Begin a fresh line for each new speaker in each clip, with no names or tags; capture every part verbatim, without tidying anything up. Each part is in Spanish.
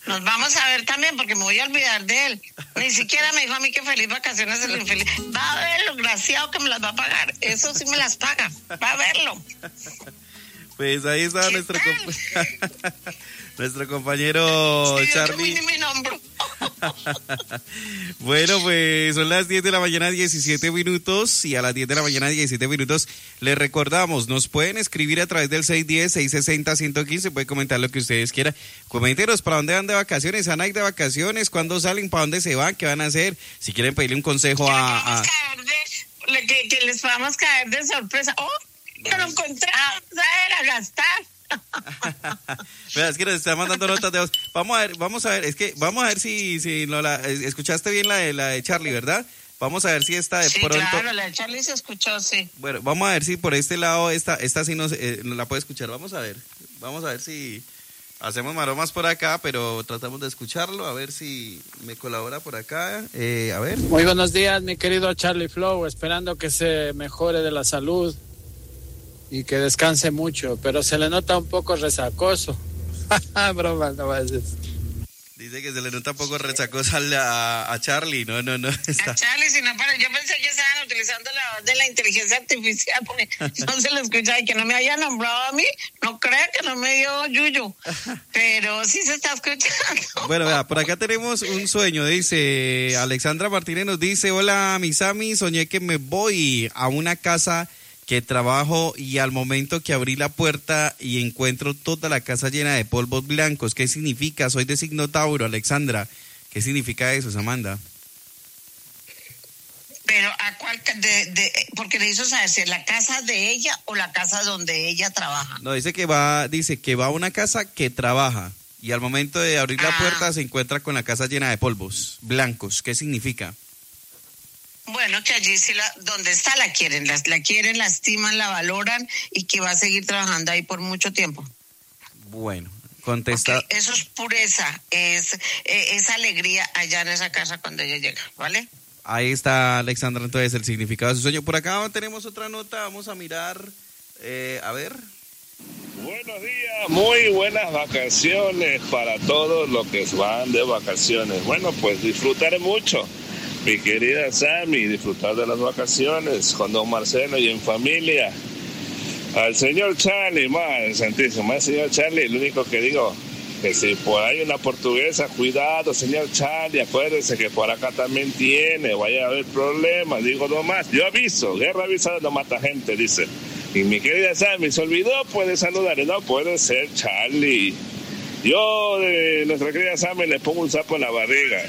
Nos vamos a ver también porque me voy a olvidar de él. Ni siquiera me dijo a mí que feliz vacaciones el infeliz. Va a ver lo graciado que me las va a pagar. Eso sí me las paga. Va a verlo.
Pues ahí está nuestro, compa- nuestro compañero
sí,
Charlie.
Yo mi nombro.
Bueno, pues son las diez de la mañana, diecisiete minutos, y a las diez de la mañana, diecisiete minutos, les recordamos, nos pueden escribir a través del seis uno cero, seis seis cero, uno uno cinco, pueden comentar lo que ustedes quieran. Coméntenos para dónde van de vacaciones, van a ir de vacaciones, cuándo salen, para dónde se van, qué van a hacer, si quieren pedirle un consejo a... a...
De, que, que les podamos caer de sorpresa. ¡Oh! Que lo encontramos a, a gastar.
Mira, es que nos está mandando notas de voz. Vamos a ver, vamos a ver, es que vamos a ver si, si no la escuchaste bien la de la de Charlie, ¿verdad? Vamos a ver si esta de
sí,
pronto.
Claro, la de Charlie se escuchó, sí.
Bueno, vamos a ver si por este lado esta, esta sí nos, eh, nos la puede escuchar. Vamos a ver, vamos a ver si hacemos maromas por acá, pero tratamos de escucharlo, a ver si me colabora por acá. Eh, a ver.
Muy buenos días, mi querido Charlie Flow, esperando que se mejore de la salud y que descanse mucho, pero se le nota un poco resacoso. Broma, no más.
Dice que se le nota un poco resacoso a, a Charlie, no, no, no. Está...
A Charlie, si no, para, yo pensé que estaban utilizando la voz de la inteligencia artificial, porque no se lo escucha y que no me haya nombrado a mí, no crea que no me dio yuyu, pero sí se está escuchando.
Bueno, vea, por acá tenemos un sueño, dice Alexandra Martínez, nos dice, hola, Misami, soñé que me voy a una casa que trabajo y al momento que abrí la puerta y encuentro toda la casa llena de polvos blancos. ¿Qué significa? Soy de signo Tauro, Alexandra. ¿Qué significa eso, Samantha?
Pero a cuál, de, de, porque le hizo saber si es la casa de ella o la casa donde ella trabaja.
No, dice que va, dice que va a una casa que trabaja y al momento de abrir la
ah.
puerta se encuentra con la casa llena de polvos blancos. ¿Qué significa?
Bueno, que allí sí, la, donde está la quieren, la, la quieren, la estiman, la valoran y que va a seguir trabajando ahí por mucho tiempo.
Bueno, contesta.
Okay, eso es pureza, es, es, es alegría allá en esa casa cuando ella llega, ¿vale?
Ahí está, Alexandra, entonces el significado de su sueño. Por acá tenemos otra nota, vamos a mirar, eh, a ver.
Buenos días, muy buenas vacaciones para todos los que van de vacaciones. Bueno, pues disfrutaré mucho. Mi querida Sammy, disfrutar de las vacaciones con don Marcelo y en familia. Al señor Charlie, madre santísima, al señor Charlie, lo único que digo, que si por ahí una portuguesa, cuidado, señor Charlie, acuérdese que por acá también tiene, vaya a haber problemas, digo nomás, yo aviso, guerra avisada no mata gente, dice. Y mi querida Sammy, se olvidó, puede saludar, no puede ser Charlie. Yo de nuestra querida Sammy le pongo un sapo en la barriga.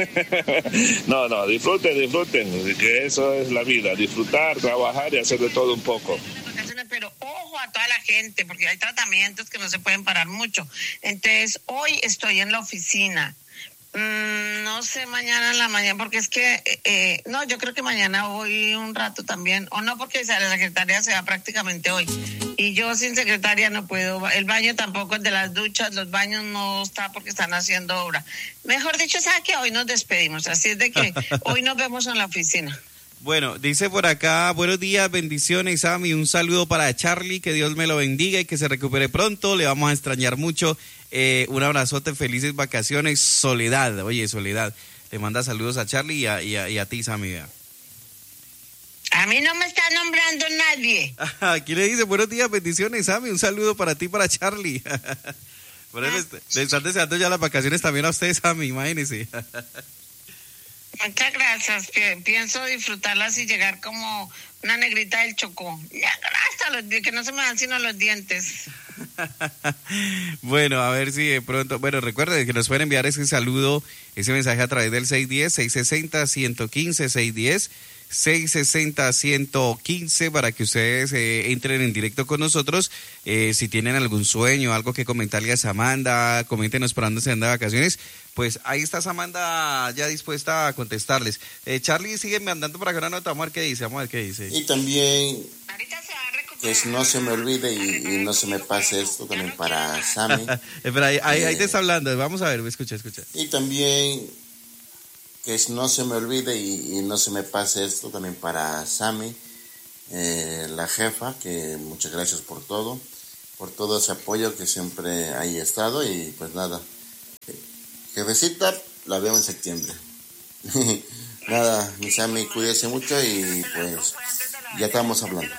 No, no, disfruten, disfruten, que eso es la vida, disfrutar, trabajar y hacer de todo un poco.
Pero ojo a toda la gente, porque hay tratamientos que no se pueden parar mucho. Entonces, hoy estoy en la oficina. Mm, no sé, mañana en la mañana, porque es que, eh, no, yo creo que mañana voy un rato también, o no, porque la secretaria se va prácticamente hoy. Y yo sin secretaria no puedo, el baño tampoco es de las duchas, los baños no está porque están haciendo obra. Mejor dicho, ¿sabe qué? Hoy nos despedimos, así es de que hoy nos vemos en la oficina.
Bueno, dice por acá, buenos días, bendiciones, Sammy, un saludo para Charlie, que Dios me lo bendiga y que se recupere pronto, le vamos a extrañar mucho, eh, un abrazote, felices vacaciones, Soledad, oye, Soledad, le manda saludos a Charlie y a, y a, y a ti, Sammy. Vea.
A mí no me está nombrando nadie.
Aquí le dice, buenos días, bendiciones, Sammy, un saludo para ti, para Charlie. Por eso le, le están deseando ya las vacaciones también a ustedes, Sammy, imagínense.
Muchas gracias, pienso disfrutarlas y llegar como una negrita del Chocó. Ya, hasta los, que no se me dan sino los dientes.
Bueno, a ver si de pronto, bueno, recuerden que nos pueden enviar ese saludo, ese mensaje a través del seis uno cero, seis seis cero, uno uno cinco, seis uno cero, seis seis cero, uno uno cinco para que ustedes eh, entren en directo con nosotros. Eh, si tienen algún sueño, algo que comentarle a Samantha, coméntenos por dónde se anda de vacaciones. Pues ahí está Samantha ya dispuesta a contestarles. Eh, Charlie sigue mandando por acá una nota, vamos a ver qué dice, vamos a ver qué dice.
Y también que no se me olvide y, y no se me pase esto también para Sammy.
Espera, ahí, ahí,
eh,
ahí te está hablando, vamos a ver, escucha, escucha.
Y también que no se me olvide y, y no se me pase esto también para Sammy, eh, la jefa, que muchas gracias por todo, por todo ese apoyo que siempre hay estado y pues nada. jefecita, la veo en septiembre. Nada, mi Sammy, cuídese mucho y pues ya estamos hablando.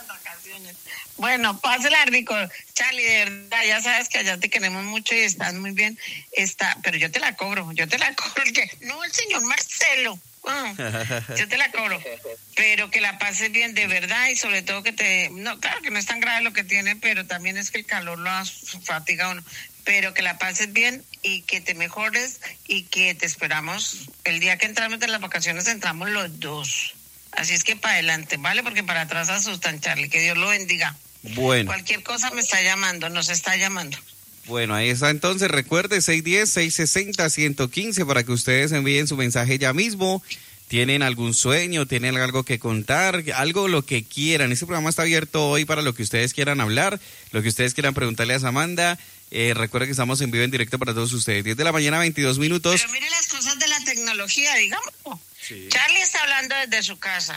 Bueno, pásela rico, Charlie, de verdad, ya sabes que allá te queremos mucho y estás muy bien, está, pero yo te la cobro, yo te la cobro, que no, el señor Marcelo, oh, yo te la cobro, pero que la pases bien de verdad y sobre todo que te, no, claro que no es tan grave lo que tiene, pero también es que el calor lo fatiga a uno, pero que la pases bien y que te mejores y que te esperamos, el día que entramos de las vacaciones entramos los dos, así es que para adelante, ¿vale? Porque para atrás asustan, Charlie, que Dios lo bendiga.
Bueno.
Cualquier cosa me está llamando, nos está llamando.
Bueno, ahí está entonces, recuerde seis uno cero, seis seis cero, uno uno cinco para que ustedes envíen su mensaje ya mismo. ¿Tienen algún sueño? ¿Tienen algo que contar? Algo lo que quieran. Este programa está abierto hoy para lo que ustedes quieran hablar, lo que ustedes quieran preguntarle a Samantha. Eh, recuerden que estamos en vivo en directo para todos ustedes. diez de la mañana, veintidós minutos.
Pero mire las cosas de la tecnología, digamos. Sí. Charlie está hablando desde su casa.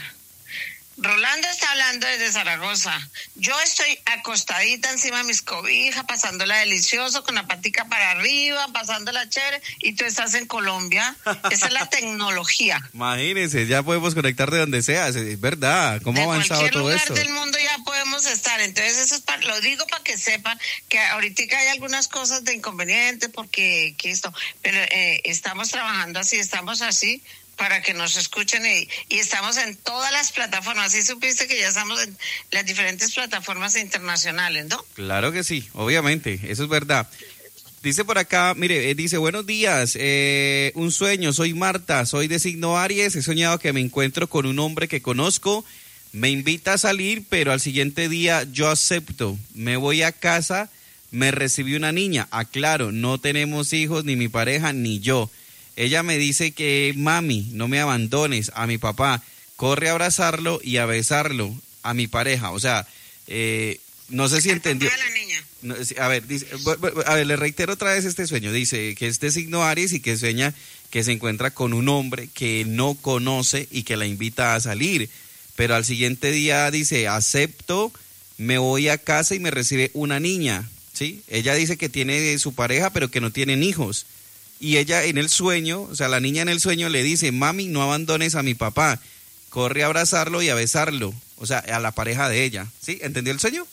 Rolando está hablando desde Zaragoza. Yo estoy acostadita encima de mis cobijas, pasándola delicioso, con la patica para arriba, pasándola chévere, y tú estás en Colombia. Esa es la tecnología.
Imagínense, ya podemos conectar de donde sea, es verdad. ¿Cómo ha avanzado todo esto?
En cualquier lugar del mundo ya podemos estar. Entonces, eso es para, lo digo para que sepan que ahorita hay algunas cosas de inconveniente, porque que esto, pero eh, estamos trabajando así, estamos así, para que nos escuchen y, y estamos en todas las plataformas. ¿Sí supiste que ya estamos en las diferentes plataformas internacionales, no?
Claro que sí, obviamente, eso es verdad. Dice por acá, mire, eh, dice, buenos días, eh, un sueño, soy Marta, soy de signo Aries, he soñado que me encuentro con un hombre que conozco, me invita a salir, pero al siguiente día yo acepto, me voy a casa, me recibí una niña, aclaro, no tenemos hijos, ni mi pareja, ni yo. Ella me dice que, mami, no me abandones, a mi papá, corre a abrazarlo y a besarlo, a mi pareja. O sea, eh, no sé si entendió.
A la niña.
No, a ver, dice, a ver, le reitero otra vez este sueño. Dice que es de signo Aries y que sueña que se encuentra con un hombre que no conoce y que la invita a salir. Pero al siguiente día dice, acepto, me voy a casa y me recibe una niña, ¿sí? Ella dice que tiene su pareja, pero que no tienen hijos. Y ella en el sueño, o sea, la niña en el sueño le dice, mami, no abandones a mi papá, corre a abrazarlo y a besarlo, o sea, a la pareja de ella, ¿sí? ¿Entendió el sueño?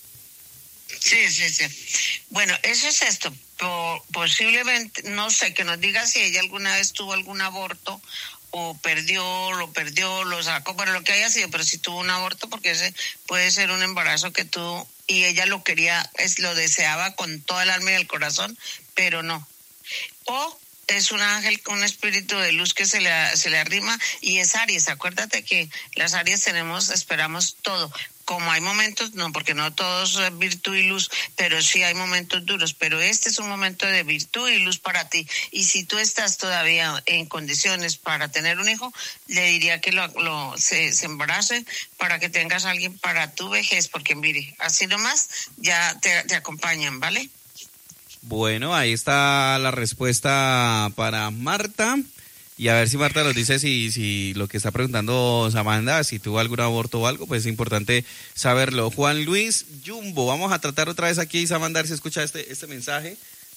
Sí, sí, sí. Bueno, eso es esto, po- posiblemente, no sé, que nos diga si ella alguna vez tuvo algún aborto o perdió, lo perdió, lo sacó, pero lo que haya sido, pero si tuvo un aborto, porque ese puede ser un embarazo que tuvo y ella lo quería, es lo deseaba con toda el alma y el corazón, pero no. O es un ángel con un espíritu de luz que se le, se le arrima y es Aries. Acuérdate que las Aries tenemos, esperamos todo. Como hay momentos, no, porque no todos es virtud y luz, pero sí hay momentos duros. Pero este es un momento de virtud y luz para ti. Y si tú estás todavía en condiciones para tener un hijo, le diría que lo, lo se, se embarace para que tengas a alguien para tu vejez, porque mire, así nomás ya te, te acompañan, ¿vale?
Bueno, ahí está la respuesta para Marta. Y a ver si Marta nos dice si, si lo que está preguntando Samantha, si tuvo algún aborto o algo, pues es importante saberlo. Juan Luis Jumbo, vamos a tratar otra vez aquí, Samantha, a ver si escucha este, este mensaje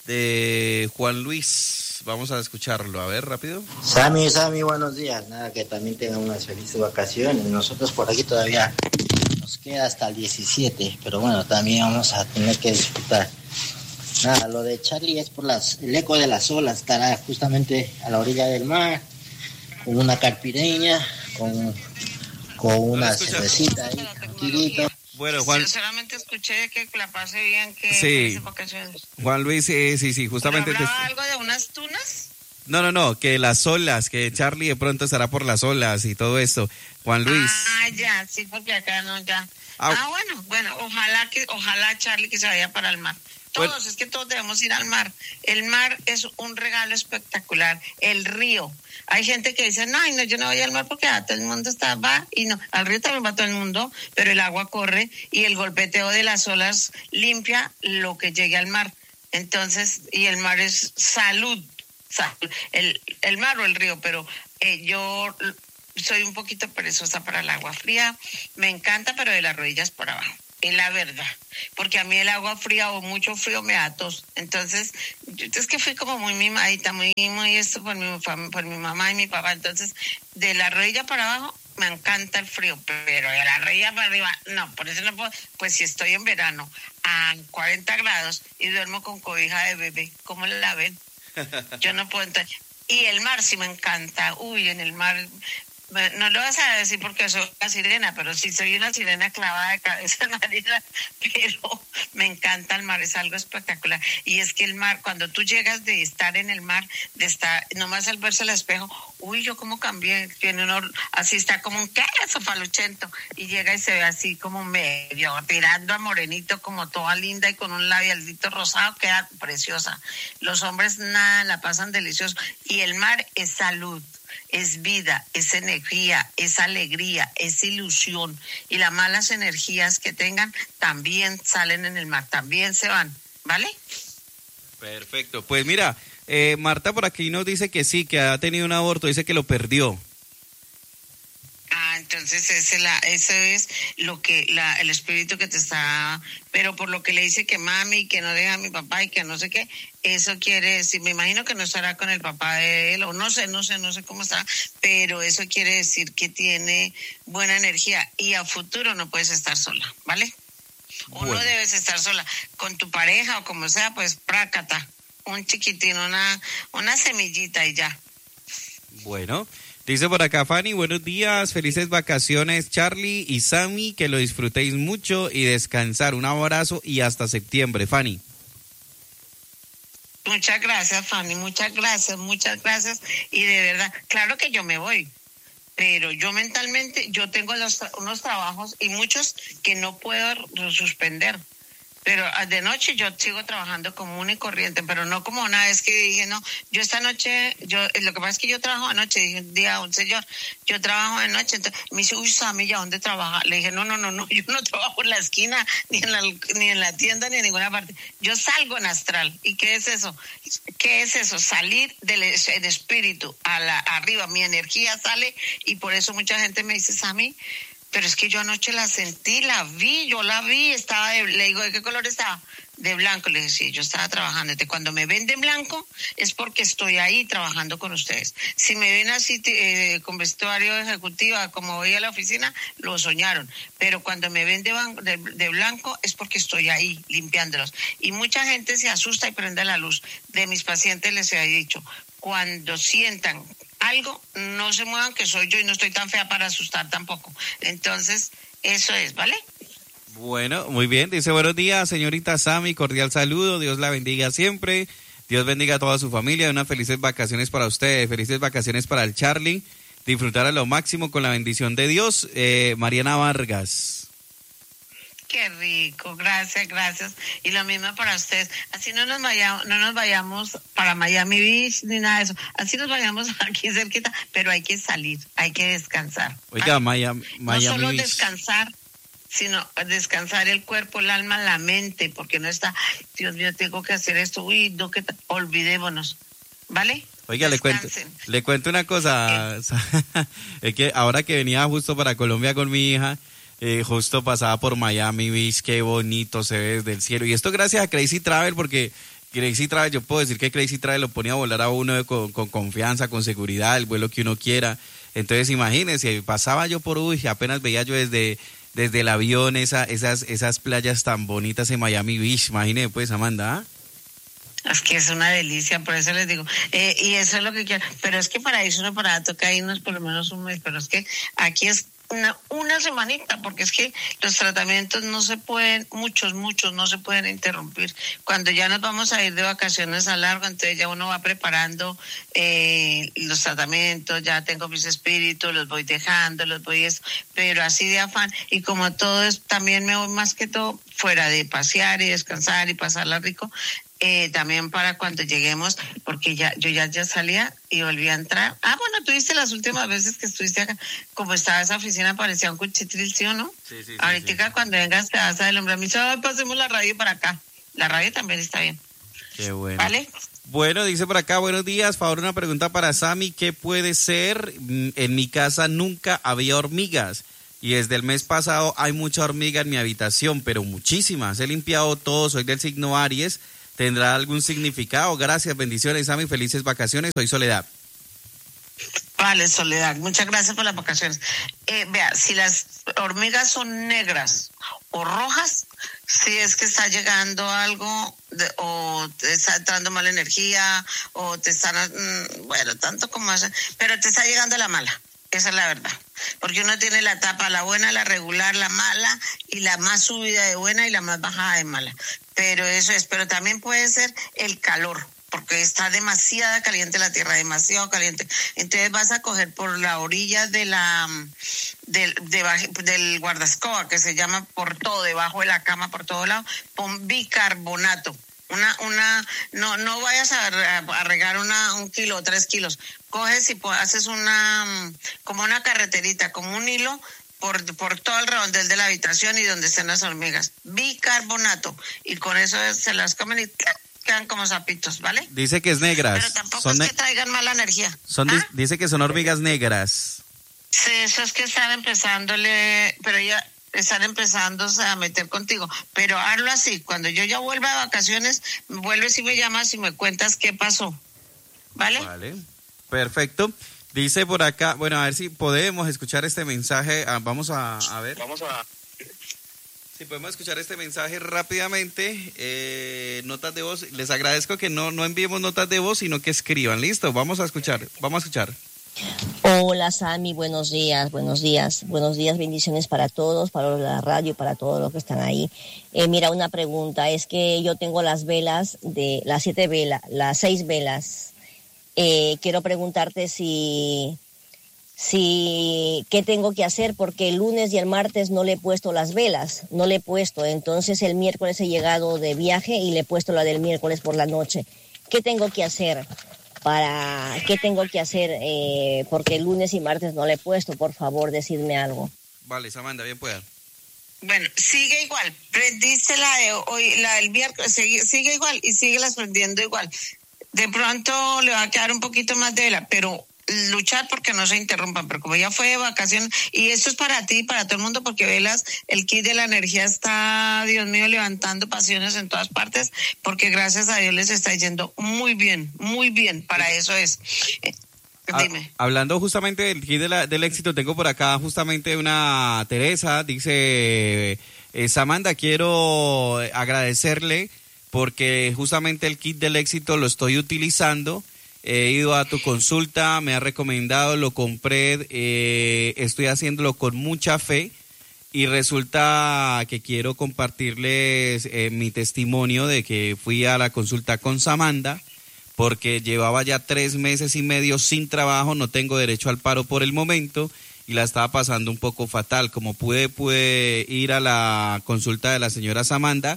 de Juan Luis. Vamos a escucharlo, a ver, rápido.
Sammy, Sammy, buenos días. Nada, que también tengan unas felices vacaciones. Nosotros por aquí todavía nos queda hasta el diecisiete, pero bueno, también vamos a tener que disfrutar. Nada, lo de Charlie es por las, el eco de las olas, estará justamente a la orilla del mar, con una carpireña, con, con una cervecita ahí, tranquilito.
Bueno, Juan.
Yo solamente escuché que la pase bien, que
sí. Juan Luis, eh, sí, sí, justamente.
¿Pero hablaba te... algo de unas tunas?
No, no, no, que las olas, que Charlie de pronto estará por las olas y todo esto. Juan Luis.
Ah, ya, sí, porque acá no, ya. Ah, ah bueno, bueno, ojalá que, ojalá Charlie que se vaya para el mar. Todos, bueno, es que todos debemos ir al mar. El mar es un regalo espectacular. El río. Hay gente que dice, no, no, yo no voy al mar porque ah, todo el mundo está, va, y no, al río también va todo el mundo, pero el agua corre y el golpeteo de las olas limpia lo que llegue al mar. Entonces, y el mar es salud, salud. El, el mar o el río, pero eh, yo soy un poquito perezosa para el agua fría. Me encanta, pero de las rodillas para abajo. es la verdad, porque a mí el agua fría o mucho frío me da tos. Entonces, yo, es que fui como muy mimadita, muy, muy esto por mi, por mi mamá y mi papá. Entonces, de la rodilla para abajo me encanta el frío, pero de la rodilla para arriba, no, por eso no puedo. Pues si estoy en verano a cuarenta grados y duermo con cobija de bebé, ¿cómo la ven? Yo no puedo entrar. Y el mar sí me encanta. Uy, en el mar... No lo vas a decir porque soy una sirena, pero sí soy una sirena clavada de cabeza en la arena, pero me encanta el mar, es algo espectacular. Y es que el mar, cuando tú llegas de estar en el mar, de estar, nomás al verse el espejo, uy, yo cómo cambié, tiene uno, así está como un queso faluchento, y llega y se ve así como medio, tirando a morenito, como toda linda y con un labialito rosado, queda preciosa. Los hombres nada, la pasan delicioso, y el mar es salud. Es vida, es energía, es alegría, es ilusión. Y las malas energías que tengan también salen en el mar, también se van, ¿vale?
Perfecto. Pues mira, eh, Marta por aquí nos dice que sí, que ha tenido un aborto, dice que lo perdió.
Ah, entonces ese la, eso es lo que la, el espíritu que te está, pero por lo que le dice que mami, que no deja a mi papá y que no sé qué, eso quiere decir, me imagino que no estará con el papá de él, o no sé, no sé, no sé cómo está, pero eso quiere decir que tiene buena energía y a futuro no puedes estar sola, ¿vale? O
Bueno.
no debes estar sola, con tu pareja o como sea, pues prácata, un chiquitín, una, una semillita y ya.
Bueno, dice por acá Fanny, buenos días, felices vacaciones Charlie y Sammy, que lo disfrutéis mucho y descansar. Un abrazo y hasta septiembre, Fanny.
Muchas gracias, Fanny, muchas gracias, muchas gracias. Y de verdad, claro que yo me voy, pero yo mentalmente, yo tengo los, unos trabajos y muchos que no puedo suspender. Pero de noche yo sigo trabajando común y corriente, pero no como una vez que dije, no, yo esta noche, yo lo que pasa es que yo trabajo anoche, dije un día a un señor, yo trabajo de noche, entonces me dice, uy, Sammy, ¿ya dónde trabaja? Le dije, no, no, no, no, yo no trabajo en la esquina, ni en la, ni en la tienda, ni en ninguna parte, yo salgo en astral. ¿Y qué es eso? ¿Qué es eso? Salir del el espíritu a la, arriba, mi energía sale, y por eso mucha gente me dice, Sammy, pero es que yo anoche la sentí, la vi, yo la vi, estaba de, le digo, ¿de qué color estaba? De blanco. Le dije, sí, yo estaba trabajando. Entonces, cuando me ven de blanco es porque estoy ahí trabajando con ustedes. Si me ven así eh, con vestuario ejecutiva, como voy a la oficina, lo soñaron. Pero cuando me ven de, de, de blanco es porque estoy ahí limpiándolos. Y mucha gente se asusta y prende la luz. De mis pacientes les he dicho, cuando sientan algo, no se muevan, que soy yo y no estoy tan fea para asustar tampoco. Entonces, eso es, ¿vale?
Bueno, muy bien. Dice, buenos días, señorita Sammy, cordial saludo. Dios la bendiga siempre. Dios bendiga a toda su familia. Unas felices vacaciones para ustedes. Felices vacaciones para el Charlie. Disfrutar a lo máximo con la bendición de Dios. Eh, Mariana Vargas.
Qué rico, gracias, gracias. Y lo mismo para ustedes. Así no nos vayamos, no nos vayamos para Miami Beach ni nada de eso. Así nos vayamos aquí cerquita, pero hay que salir, hay que descansar.
Oiga, Miami, Miami
No solo
Beach.
descansar, sino descansar el cuerpo, el alma, la mente, porque no está, Dios mío, tengo que hacer esto, uy, no, que t- olvidémonos, ¿vale?
Oiga, le cuento,
Descansen.
le cuento una cosa. Es que ahora que venía justo para Colombia con mi hija, Eh, justo pasaba por Miami Beach, qué bonito se ve desde el cielo. Y esto gracias a Crazy Travel, porque Crazy Travel, yo puedo decir que Crazy Travel lo ponía a volar a uno de, con, con confianza, con seguridad, el vuelo que uno quiera. Entonces imagínense, pasaba yo por uy, apenas veía yo desde, desde el avión esa, esas, esas playas tan bonitas en Miami Beach. Imagínense pues, Amanda, ¿ah?
Es que es una delicia, por eso les digo. Eh, y eso es lo que quiero. Pero es que para eso uno para toca irnos por lo menos un mes. Pero es que aquí es una, una semanita, porque es que los tratamientos no se pueden, muchos, muchos no se pueden interrumpir. Cuando ya nos vamos a ir de vacaciones a largo, entonces ya uno va preparando eh, los tratamientos, ya tengo mis espíritus, los voy dejando, los voy eso, pero así de afán. Y como todo es, también me voy más que todo fuera de pasear y descansar y pasarla rico. Eh, también para cuando lleguemos, porque ya yo ya, ya salía y volví a entrar. Ah, bueno, tú viste las últimas veces que estuviste acá, como estaba esa oficina, parecía un cuchitril, ¿sí o no?
Sí, sí, sí.
Ahorita
sí.
cuando vengas te vas a deslumbrar. Me dice, ay, pasemos la radio para acá. La radio también está bien.
Qué bueno.
¿Vale?
Bueno, dice por acá, buenos días, favor una pregunta para Sammy, ¿qué puede ser? En mi casa nunca había hormigas, y desde el mes pasado hay mucha hormiga en mi habitación, pero muchísimas. He limpiado todo, soy del signo Aries. ¿Tendrá algún significado? Gracias, bendiciones, Sammy, felices vacaciones. Soy Soledad.
Vale, Soledad, muchas gracias por las vacaciones. Eh, vea, si las hormigas son negras o rojas, si es que está llegando algo de, o te está entrando mala energía o te están, mmm, bueno, tanto como eso, pero te está llegando la mala, esa es la verdad. Porque uno tiene la etapa, la buena, la regular, la mala y la más subida de buena y la más bajada de mala. Pero eso es, pero también puede ser el calor, porque está demasiado caliente la tierra, demasiado caliente. Entonces vas a coger por la orilla de la del, de, del guardascoba, que se llama por todo, debajo de la cama, por todo lado, pon bicarbonato. Una, una, no, no vayas a, a regar una, un kilo o tres kilos. Coges y haces una, como una carreterita, como un hilo, por, por todo el redondel de la habitación y donde estén las hormigas. Bicarbonato. Y con eso se las comen y quedan como sapitos, ¿vale?
Dice que es negras.
Pero tampoco
son
es que traigan mala energía.
Son
¿Ah?
Dice que son hormigas negras.
Sí, eso es que están empezándole, pero ya están empezando a meter contigo. Pero hazlo así, cuando yo ya vuelva de vacaciones, vuelves y me llamas y me cuentas qué pasó, ¿vale?
Vale, perfecto. Dice por acá, bueno, a ver si podemos escuchar este mensaje. Ah, vamos a, a ver.
Vamos a...
Si podemos escuchar este mensaje rápidamente, eh, notas de voz. Les agradezco que no, no enviemos notas de voz, sino que escriban. Listo, vamos a escuchar, vamos a escuchar.
Hola Sammy, buenos días, buenos días, buenos días, bendiciones para todos, para la radio, para todos los que están ahí. Eh, mira, una pregunta, es que yo tengo las velas, de las siete velas, las seis velas. Eh, quiero preguntarte si... si qué tengo que hacer, porque el lunes y el martes no le he puesto las velas, no le he puesto, entonces el miércoles he llegado de viaje y le he puesto la del miércoles por la noche. ¿Qué tengo que hacer? Para, ¿qué tengo que hacer? Eh, porque el lunes y martes no le he puesto, por favor, decidme algo.
Vale, Samantha, bien pueda.
Bueno, sigue igual, prendiste la de hoy, la del miércoles, sigue, sigue igual y síguelas prendiendo igual. De pronto le va a quedar un poquito más de vela, pero luchar porque no se interrumpan, pero como ya fue de vacaciones, y esto es para ti y para todo el mundo, porque velas, el kit de la energía está, Dios mío, levantando pasiones en todas partes, porque gracias a Dios les está yendo muy bien, muy bien, para eso es. Eh, dime.
Ha, hablando justamente del kit de la, del éxito, tengo por acá justamente una Teresa, dice, eh, Samantha, quiero agradecerle porque justamente el kit del éxito lo estoy utilizando. He ido a tu consulta, me ha recomendado, lo compré, eh, estoy haciéndolo con mucha fe y resulta que quiero compartirles eh, mi testimonio de que fui a la consulta con Samantha porque llevaba ya tres meses y medio sin trabajo, no tengo derecho al paro por el momento y la estaba pasando un poco fatal. Como pude, pude ir a la consulta de la señora Samantha,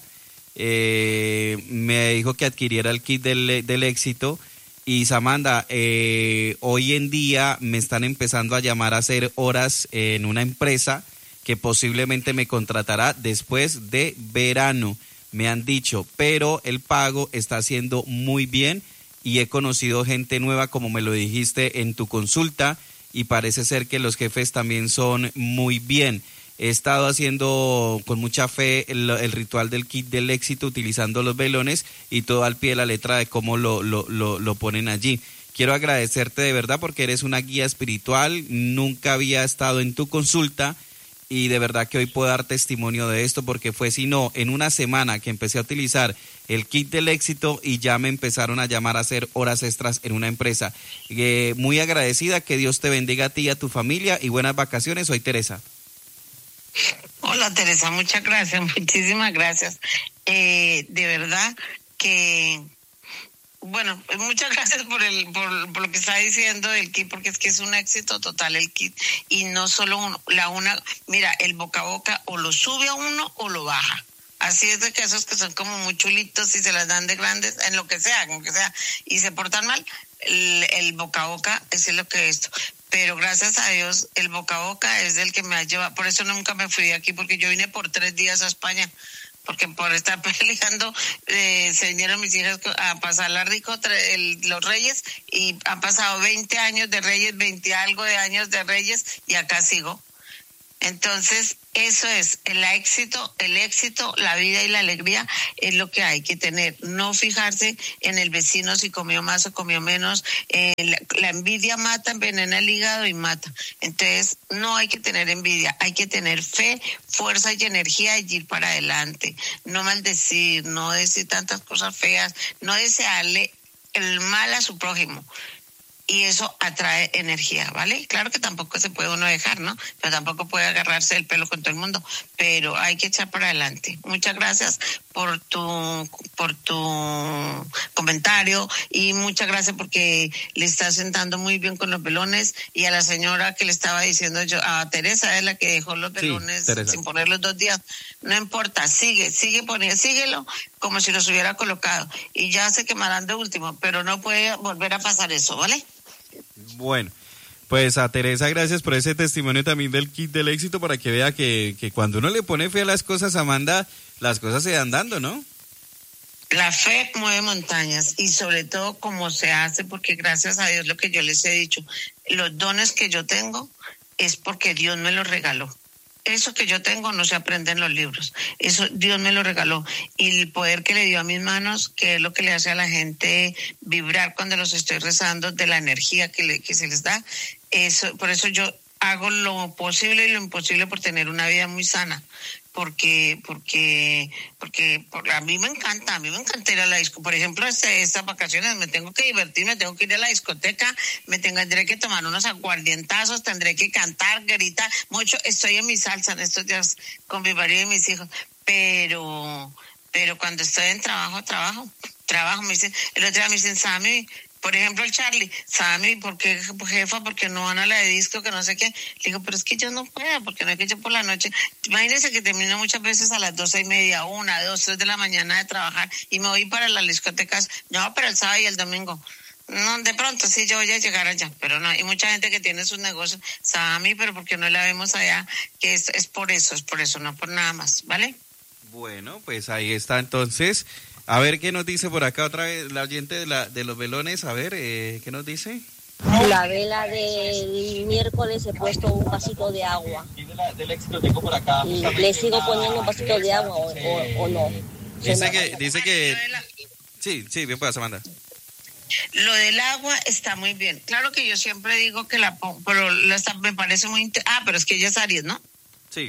eh, me dijo que adquiriera el kit del, del éxito. Y Samantha, eh, hoy en día me están empezando a llamar a hacer horas en una empresa que posiblemente me contratará después de verano, me han dicho, pero el pago está haciendo muy bien y he conocido gente nueva como me lo dijiste en tu consulta y parece ser que los jefes también son muy bien. He estado haciendo con mucha fe el, el ritual del kit del éxito utilizando los velones y todo al pie de la letra de cómo lo, lo, lo, lo ponen allí. Quiero agradecerte de verdad porque eres una guía espiritual, nunca había estado en tu consulta y de verdad que hoy puedo dar testimonio de esto porque fue sino en una semana que empecé a utilizar el kit del éxito y ya me empezaron a llamar a hacer horas extras en una empresa. Eh, muy agradecida, que Dios te bendiga a ti y a tu familia y buenas vacaciones. Soy Teresa.
Hola Teresa, muchas gracias, muchísimas gracias. Eh, de verdad que, bueno, muchas gracias por el por, por lo que está diciendo el kit, porque es que es un éxito total el kit y no solo uno, la una, mira, el boca a boca o lo sube a uno o lo baja. Así es de que esos que son como muy chulitos y se las dan de grandes, en lo que sea, en lo que sea, y se portan mal, el, el boca a boca es lo que es esto. Pero gracias a Dios, el boca a boca es el que me ha llevado, por eso nunca me fui de aquí, porque yo vine por tres días a España, porque por estar peleando, eh, se vinieron mis hijas a pasarla rico, el, los Reyes, y han pasado veinte años de Reyes, veinte algo de años de Reyes, y acá sigo. Entonces, eso es el éxito, el éxito, la vida y la alegría es lo que hay que tener. No fijarse en el vecino si comió más o comió menos. Eh, la, la envidia mata, envenena el hígado y mata. Entonces, no hay que tener envidia, hay que tener fe, fuerza y energía y ir para adelante. No maldecir, no decir tantas cosas feas, no desearle el mal a su prójimo. Y eso atrae energía, ¿vale? Claro que tampoco se puede uno dejar, ¿no? Pero tampoco puede agarrarse el pelo con todo el mundo. Pero hay que echar para adelante. Muchas gracias por tu por tu comentario y muchas gracias porque le estás sentando muy bien con los velones. Y a la señora que le estaba diciendo yo, a Teresa es la que dejó los velones sí, sin ponerlos dos días. No importa, sigue, sigue poniendo, síguelo como si los hubiera colocado. Y ya se quemarán de último, pero no puede volver a pasar eso, ¿vale?
Bueno, pues a Teresa gracias por ese testimonio también del kit del éxito para que vea que, que cuando uno le pone fe a las cosas, Amanda, las cosas se van dando, ¿no?
La fe mueve montañas y sobre todo cómo se hace, porque gracias a Dios lo que yo les he dicho, los dones que yo tengo es porque Dios me los regaló. Eso que yo tengo no se aprende en los libros. Eso Dios me lo regaló. Y el poder que le dio a mis manos, que es lo que le hace a la gente vibrar cuando los estoy rezando, de la energía que, le, que se les da. Eso, por eso yo hago lo posible y lo imposible por tener una vida muy sana. Porque, porque, porque, porque a mí me encanta, a mí me encanta ir a la disco. Por ejemplo, este, estas vacaciones me tengo que divertir, me tengo que ir a la discoteca, me tendré que tomar unos aguardientazos, tendré que cantar, gritar mucho. Estoy en mi salsa en estos días con mi marido y mis hijos, pero, pero cuando estoy en trabajo, trabajo, trabajo. Me dicen, el otro día me dicen, Sammy, por ejemplo, el Charlie, Sammy, ¿por qué, jefa? Porque no van a la de disco, que no sé qué. Le digo, pero es que yo no puedo, porque no es que yo por la noche. Imagínense que termino muchas veces a las doce y media, una, dos, tres de la mañana de trabajar y me voy para las discotecas. No, pero el sábado y el domingo. No, de pronto sí yo voy a llegar allá, pero no. Hay mucha gente que tiene sus negocios. Sammy, pero ¿por qué no la vemos allá? Que es, es por eso, es por eso, no por nada más, ¿vale?
Bueno, pues ahí está entonces. A ver qué nos dice por acá otra vez la oyente de, la, de los velones. A ver, eh, ¿qué nos dice?
La vela del miércoles he puesto un vasito de agua. Y le sigo poniendo un vasito de agua o, o, o no.
Dice que, dice que... Sí, sí, bien puedes, Amanda.
Lo del agua está muy bien. Claro que yo siempre digo que la pongo, pero la, me parece muy... Inter... Ah, pero es que ella es Aries, ¿no?
Sí.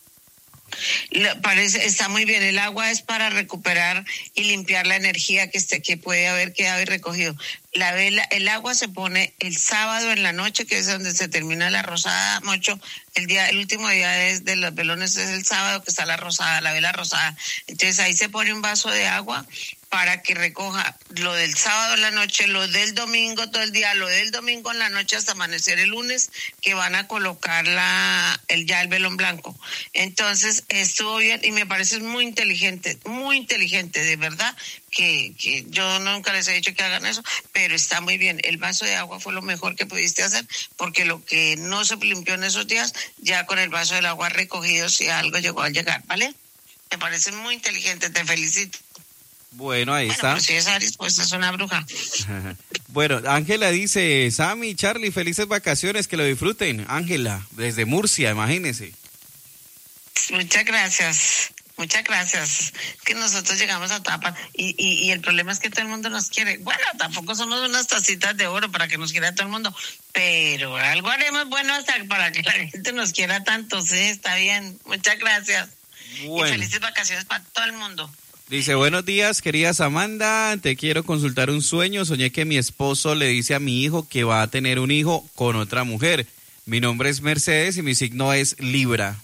Parece, está muy bien. El agua es para recuperar y limpiar la energía que esté, que puede haber quedado y recogido. La vela, el agua se pone el sábado en la noche, que es donde se termina la rosada, mucho. El día, el último día de, de los velones es el sábado, que está la rosada, la vela rosada. Entonces ahí se pone un vaso de agua para que recoja lo del sábado en la noche, lo del domingo todo el día, lo del domingo en la noche hasta amanecer el lunes, que van a colocar la, el, ya el velón blanco. Entonces estuvo bien y me parece muy inteligente, muy inteligente, de verdad, que, que yo nunca les he dicho que hagan eso, pero está muy bien. El vaso de agua fue lo mejor que pudiste hacer, porque lo que no se limpió en esos días, ya con el vaso del agua recogido, si algo llegó a llegar, ¿vale? Me parece muy inteligente, te felicito.
Bueno, ahí
bueno,
está.
Pero si es Aries, pues es una bruja.
Bueno, Ángela dice, Sammy, Charlie, felices vacaciones, que lo disfruten. Ángela, desde Murcia, imagínense.
Muchas gracias, muchas gracias. Que nosotros llegamos a tapa y, y, y el problema es que todo el mundo nos quiere. Bueno, tampoco somos unas tacitas de oro para que nos quiera todo el mundo, pero algo haremos bueno hasta para que la gente nos quiera tanto. Sí, está bien. Muchas gracias. Bueno. Y felices vacaciones para todo el mundo.
Dice, buenos días, queridas Amanda, te quiero consultar un sueño. Soñé que mi esposo le dice a mi hijo que va a tener un hijo con otra mujer. Mi nombre es Mercedes y mi signo es Libra.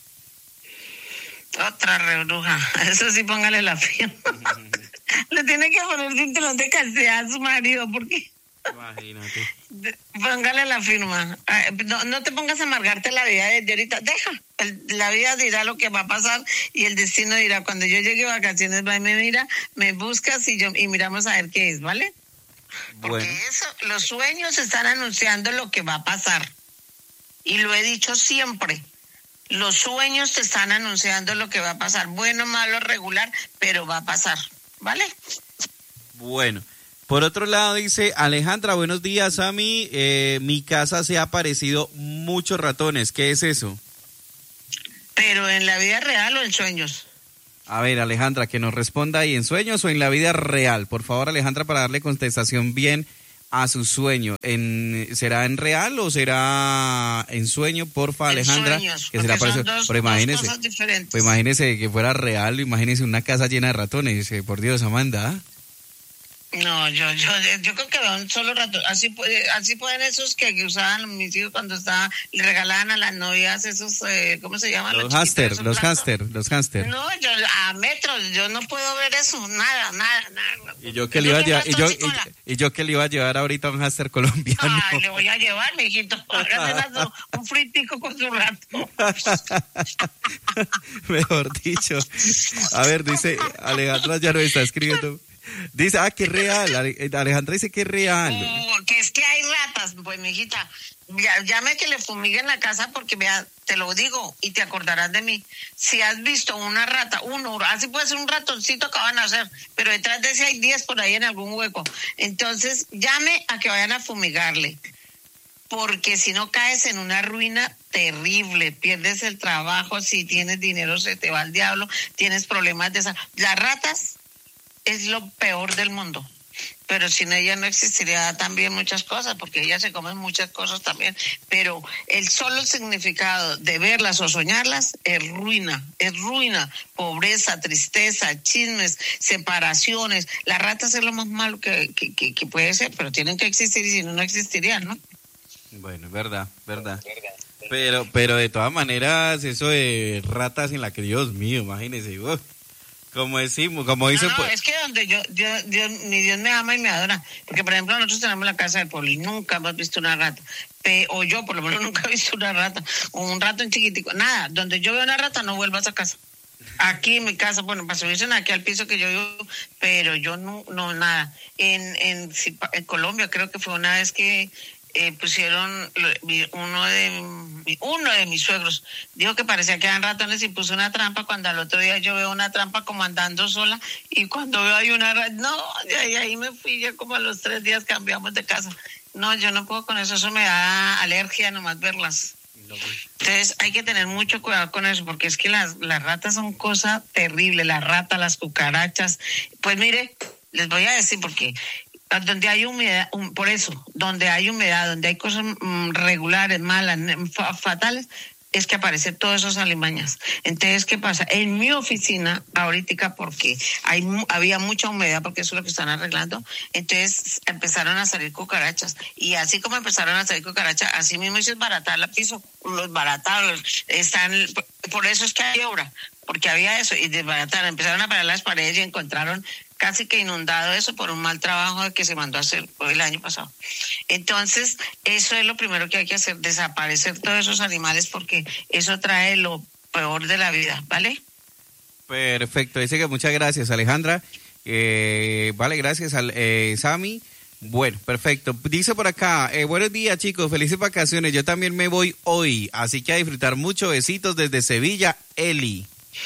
Otra rebruja. Eso sí, póngale la firma. Le tiene que poner cinturón de castidad a su marido, porque...
Imagínate.
Póngale la firma. No, no te pongas a amargarte la vida de ahorita. Deja. El, la vida dirá lo que va a pasar y el destino dirá. Cuando yo llegue a vacaciones, va y me mira, me buscas y yo y miramos a ver qué es, ¿vale? Porque bueno. Eso, los sueños están anunciando lo que va a pasar. Y lo he dicho siempre. Los sueños te están anunciando lo que va a pasar. Bueno, malo, regular, pero va a pasar, ¿vale?
Bueno. Por otro lado dice, Alejandra, buenos días, a mí, eh, mi casa se ha aparecido muchos ratones, ¿qué es eso?
Pero en la vida real o en sueños.
A ver, Alejandra, que nos responda ahí, ¿en sueños o en la vida real? Por favor, Alejandra, para darle contestación bien a su sueño. En, ¿Será en real o será en sueño? Porfa, Alejandra.
En sueños,
que será
son
eso.
dos,
Pero imagínese,
dos cosas diferentes.
pues imagínese que fuera real, imagínese una casa llena de ratones. eh, Por Dios, Amanda. ¿Ah?
No, yo, yo, yo creo que veo un solo rato. Así puede, así pueden esos que, que usaban mis hijos cuando estaban, le regalaban a las novias esos, eh, ¿cómo se llaman?
Los hámster, los hámster, los hámster.
No, yo a metros, yo no puedo ver eso, nada, nada, nada.
Y yo que le iba a llevar, y yo, y, y yo que le iba a llevar ahorita a un hámster colombiano.
Ay, le voy a llevar, mijito. Ahora me un fritico con su rato.
Mejor dicho. A ver, dice Alejandra ya lo está escribiendo. Dice, ah, que es real. Alejandra dice que es real.
Uh, que es que hay ratas, pues, mijita. Ya, llame que le fumiguen la casa porque, vea, te lo digo y te acordarás de mí. Si has visto una rata, uno, así puede ser un ratoncito que van a hacer, pero detrás de ese hay diez por ahí en algún hueco. Entonces, llame a que vayan a fumigarle. Porque si no caes en una ruina terrible, pierdes el trabajo, si tienes dinero se te va al diablo, tienes problemas de salud. Las ratas es lo peor del mundo, pero sin ella no existiría también muchas cosas, porque ellas se comen muchas cosas también, pero el solo significado de verlas o soñarlas es ruina, es ruina, pobreza, tristeza, chismes, separaciones. Las ratas es lo más malo que, que, que, que puede ser, pero tienen que existir y si no, no existirían, ¿no?
Bueno, verdad, verdad. Pero, pero de todas maneras, eso de ratas en la que, Dios mío, imagínese, uf. Como decimos, como dice...
No, no,
pues...
es que donde yo, Dios, Dios, mi Dios me ama y me adora. Porque, por ejemplo, nosotros tenemos la casa del pueblo y nunca hemos visto una rata. Pe, o yo, por lo menos, nunca he visto una rata. O un rato en chiquitico. Nada, donde yo veo una rata, no vuelvo a esa casa. Aquí en mi casa, bueno, para subirse aquí al piso que yo vivo, pero yo no, no, nada. En, en, en Colombia creo que fue una vez que... Eh, pusieron uno de uno de mis suegros dijo que parecía que eran ratones y puso una trampa, cuando al otro día yo veo una trampa como andando sola y cuando veo hay una rata, no, y ahí, ahí me fui, ya como a los tres días cambiamos de casa. No, yo no puedo con eso, eso me da alergia nomás verlas. Entonces hay que tener mucho cuidado con eso, porque es que las, las ratas son cosa terrible, las ratas, las cucarachas. Pues mire, les voy a decir porque donde hay humedad, um, por eso, donde hay humedad, donde hay cosas um, regulares, malas, fa- fatales, es que aparecen todos esos alimañas. Entonces, ¿qué pasa? En mi oficina, ahorita, porque hay había mucha humedad, porque eso es lo que están arreglando, entonces empezaron a salir cucarachas. Y así como empezaron a salir cucarachas, así mismo hice baratar la piso, los barataron, están, por eso es que hay obra, porque había eso, y desbarataron, empezaron a parar las paredes y encontraron casi que inundado eso por un mal trabajo que se mandó a hacer el año pasado. Entonces, eso es lo primero que hay que hacer, desaparecer todos esos animales, porque eso trae lo peor de la vida, ¿vale?
Perfecto, dice que muchas gracias, Alejandra. Eh, vale, gracias, al, eh, Sammy. Bueno, perfecto. Dice por acá, eh, buenos días, chicos, felices vacaciones. Yo también me voy hoy, así que a disfrutar mucho. Besitos desde Sevilla, Eli.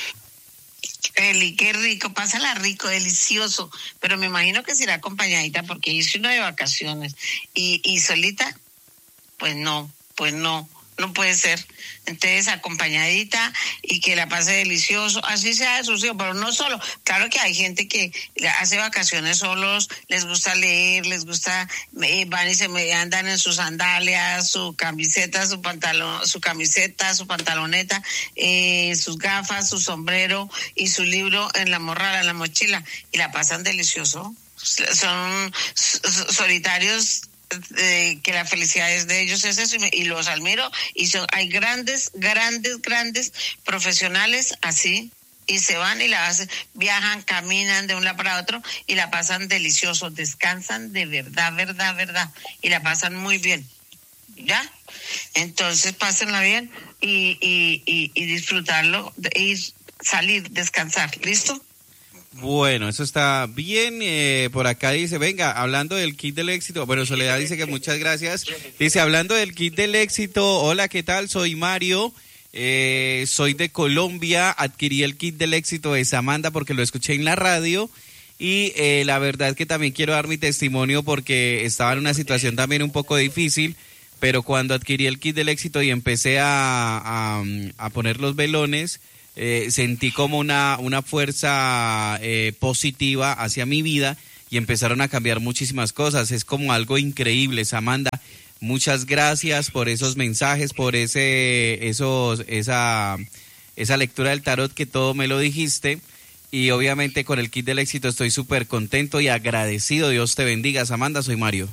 Eli, qué rico, pásala rico, delicioso, pero me imagino que será acompañadita porque hice uno de vacaciones y, y solita, pues no, pues no, no puede ser. Entonces acompañadita y que la pase delicioso, así sea de sus hijos, pero no solo. Claro que hay gente que hace vacaciones solos, les gusta leer, les gusta, eh, van y se me andan en sus sandalias, su camiseta, su pantalón, su camiseta, su pantaloneta, eh, sus gafas, su sombrero y su libro en la morrala, en la mochila, y la pasan delicioso. Son solitarios. Eh, que la felicidad es de ellos, es eso, y, me, y los admiro, y son, hay grandes, grandes, grandes profesionales así, y se van y la hacen, viajan, caminan de un lado para otro, y la pasan delicioso, descansan de verdad, verdad, verdad, y la pasan muy bien, ¿ya? Entonces pásenla bien, y, y, y, y disfrutarlo, y salir, descansar, ¿listo?
Bueno, eso está bien. Eh, por acá dice, venga, hablando del kit del éxito. Bueno, Soledad dice que muchas gracias. Dice, hablando del kit del éxito, hola, ¿qué tal? Soy Mario, eh, soy de Colombia, adquirí el kit del éxito de Samantha porque lo escuché en la radio y eh, la verdad que también quiero dar mi testimonio porque estaba en una situación también un poco difícil, pero cuando adquirí el kit del éxito y empecé a, a, a poner los velones, eh, sentí como una, una fuerza eh, positiva hacia mi vida y empezaron a cambiar muchísimas cosas. Es como algo increíble, Samantha. Muchas gracias por esos mensajes, por ese, esos, esa, esa lectura del tarot que todo me lo dijiste. Y obviamente con el kit del éxito estoy súper contento y agradecido. Dios te bendiga, Samantha. Soy Mario.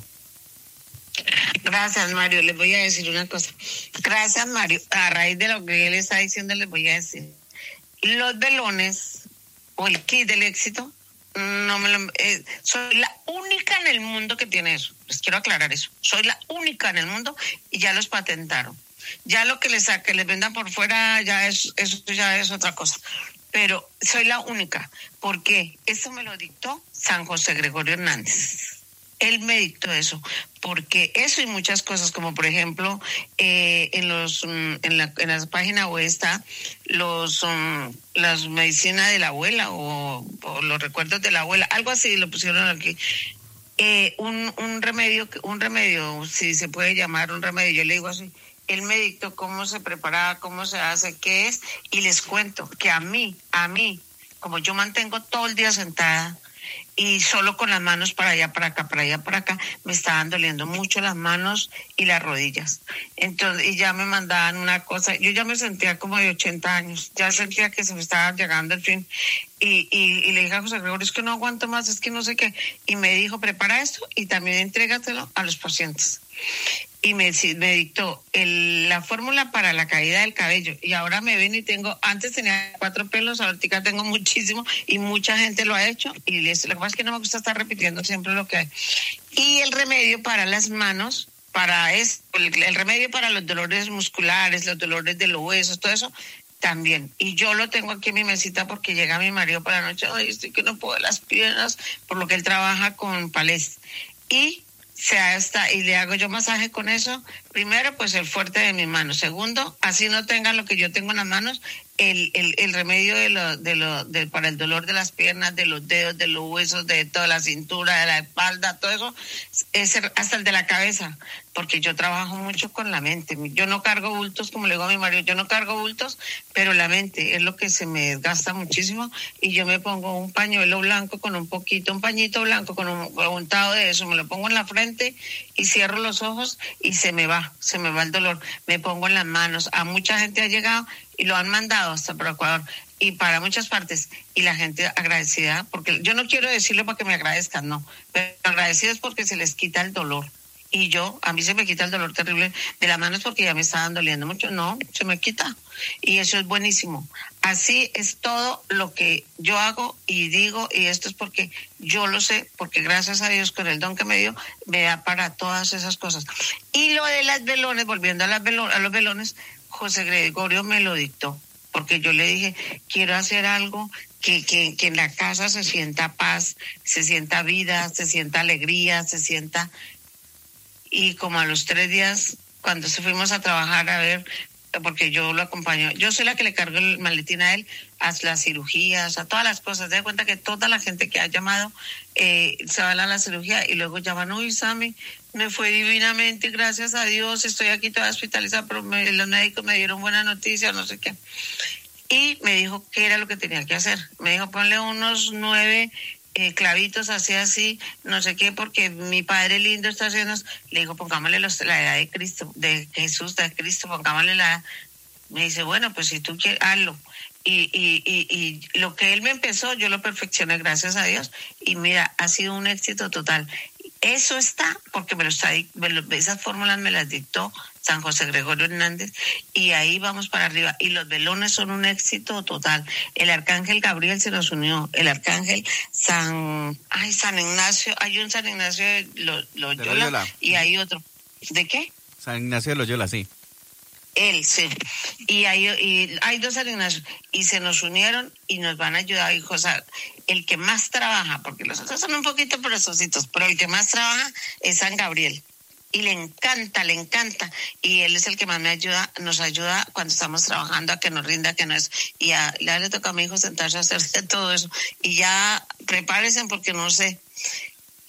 Gracias, Mario. Les voy a decir una cosa. Gracias, Mario. A raíz de lo que él está diciendo, les voy a decir. Los velones o el kit del éxito, no me lo, eh, soy la única en el mundo que tiene eso. Les quiero aclarar eso. Soy la única en el mundo y ya los patentaron. Ya lo que les, que les vendan por fuera, ya es, eso ya es otra cosa. Pero soy la única. ¿Por qué? Eso me lo dictó San José Gregorio Hernández. Él me dictó eso, porque eso y muchas cosas, como por ejemplo, eh, en los en la en las páginas web está los um, las medicinas de la abuela o, o los recuerdos de la abuela, algo así lo pusieron aquí. Eh, un un remedio, un remedio, si se puede llamar un remedio, yo le digo así. Él me dictó cómo se prepara, cómo se hace, qué es, y les cuento que a mí, a mí, como yo mantengo todo el día sentada, y solo con las manos para allá, para acá, para allá, para acá, me estaban doliendo mucho las manos y las rodillas. Entonces, y ya me mandaban una cosa, yo ya me sentía como de ochenta años, ya sentía que se me estaba llegando el fin. Y, y, y le dije a José Gregorio, es que no aguanto más, es que no sé qué. Y me dijo, prepara esto y también entrégatelo a los pacientes. Y me, me dictó el, la fórmula para la caída del cabello. Y ahora me ven y tengo, antes tenía cuatro pelos, ahorita tengo muchísimo y mucha gente lo ha hecho. Y les, lo que pasa es que no me gusta estar repitiendo siempre lo que hay. Y el remedio para las manos, para es, el, el remedio para los dolores musculares, los dolores de los huesos, todo eso, también. Y yo lo tengo aquí en mi mesita porque llega mi marido por la noche, ay, estoy que no puedo de las piernas, por lo que él trabaja con palés. Y se hasta y le hago yo masaje con eso. Primero, pues el fuerte de mi mano. Segundo, así no tengan lo que yo tengo en las manos, el, el, el remedio de lo, de lo, de, para el dolor de las piernas, de los dedos, de los huesos, de toda la cintura, de la espalda, todo eso, es hasta el de la cabeza, porque yo trabajo mucho con la mente. Yo no cargo bultos, como le digo a mi marido, yo no cargo bultos, pero la mente es lo que se me desgasta muchísimo y yo me pongo un pañuelo blanco con un poquito, un pañito blanco con un untado de eso, me lo pongo en la frente y cierro los ojos y se me va, se me va el dolor. Me pongo en las manos. A mucha gente ha llegado y lo han mandado hasta por Ecuador y para muchas partes, y la gente agradecida, porque yo no quiero decirlo para que me agradezcan, no, pero agradecidos porque se les quita el dolor. Y yo, a mí se me quita el dolor terrible de las manos porque ya me estaban doliendo mucho. No, se me quita. Y eso es buenísimo. Así es todo lo que yo hago y digo, y esto es porque yo lo sé, porque gracias a Dios con el don que me dio, me da para todas esas cosas. Y lo de las velones, volviendo a, las velo- a los velones, José Gregorio me lo dictó, porque yo le dije, quiero hacer algo que, que, que en la casa se sienta paz, se sienta vida, se sienta alegría, se sienta... Y como a los tres días, cuando se fuimos a trabajar a ver, porque yo lo acompaño, yo soy la que le cargo el maletín a él, a las cirugías, a todas las cosas. De cuenta que toda la gente que ha llamado eh, se va a la cirugía y luego llaman, uy, Sammy, me fue divinamente, gracias a Dios, estoy aquí toda hospitalizada, pero me, los médicos me dieron buena noticia, no sé qué. Y me dijo qué era lo que tenía que hacer. Me dijo, ponle unos nueve... Eh, clavitos así, así, no sé qué, porque mi padre lindo está haciendo, le digo, pongámosle los, la edad de Cristo, de Jesús, de Cristo, pongámosle la edad. Me dice, bueno, pues si tú quieres, hazlo. Y, y, y, y lo que él me empezó, yo lo perfeccioné, gracias a Dios, y mira, ha sido un éxito total. Eso está, porque me lo está, me lo, esas fórmulas me las dictó San José Gregorio Hernández, y ahí vamos para arriba. Y los velones son un éxito total. El arcángel Gabriel se nos unió, el arcángel San, ay, San Ignacio, hay un San Ignacio de Lo- Loyola, de Loyola y hay otro. ¿De qué?
San Ignacio de Loyola, sí.
Él, sí. Y hay, y hay dos San Ignacio, y se nos unieron y nos van a ayudar, hijo. O sea, el que más trabaja, porque los otros son un poquito perezositos, pero el que más trabaja es San Gabriel. Y le encanta, le encanta. Y él es el que más me ayuda, nos ayuda cuando estamos trabajando a que nos rinda, que no es. Y a, ya le toca a mi hijo sentarse a hacerse todo eso. Y ya prepárense porque no sé.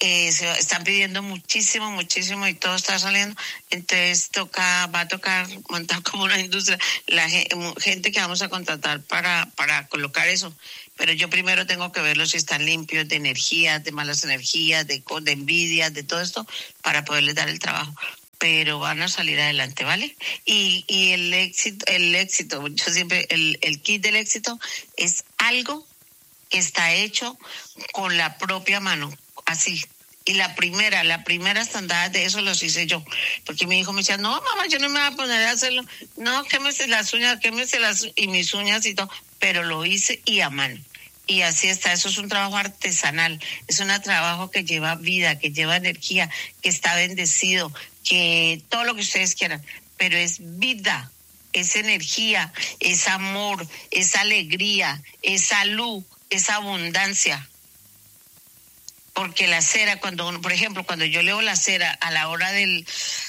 eh, se están pidiendo muchísimo, muchísimo y todo está saliendo, entonces toca, va a tocar montar como una industria, la gente que vamos a contratar para, para colocar eso, pero yo primero tengo que verlos si están limpios de energías, de malas energías, de, de envidias, de todo esto, para poderles dar el trabajo. Pero van a salir adelante, ¿vale? Y, y el éxito, el éxito, yo siempre, el, el kit del éxito es algo que está hecho con la propia mano, así. Y la primera, la primera estandada de eso los hice yo. Porque mi hijo me decía, no, mamá, yo no me voy a poner a hacerlo. No, quémese las uñas, quémese las, y mis uñas y todo. Pero lo hice y a mano. Y así está, eso es un trabajo artesanal, es un trabajo que lleva vida, que lleva energía, que está bendecido, que todo lo que ustedes quieran, pero es vida, es energía, es amor, es alegría, es salud, es abundancia. Porque la cera, cuando uno, por ejemplo, cuando yo leo la cera a la hora del,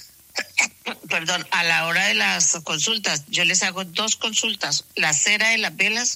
perdón, a la hora de las consultas, yo les hago dos consultas, la cera de las velas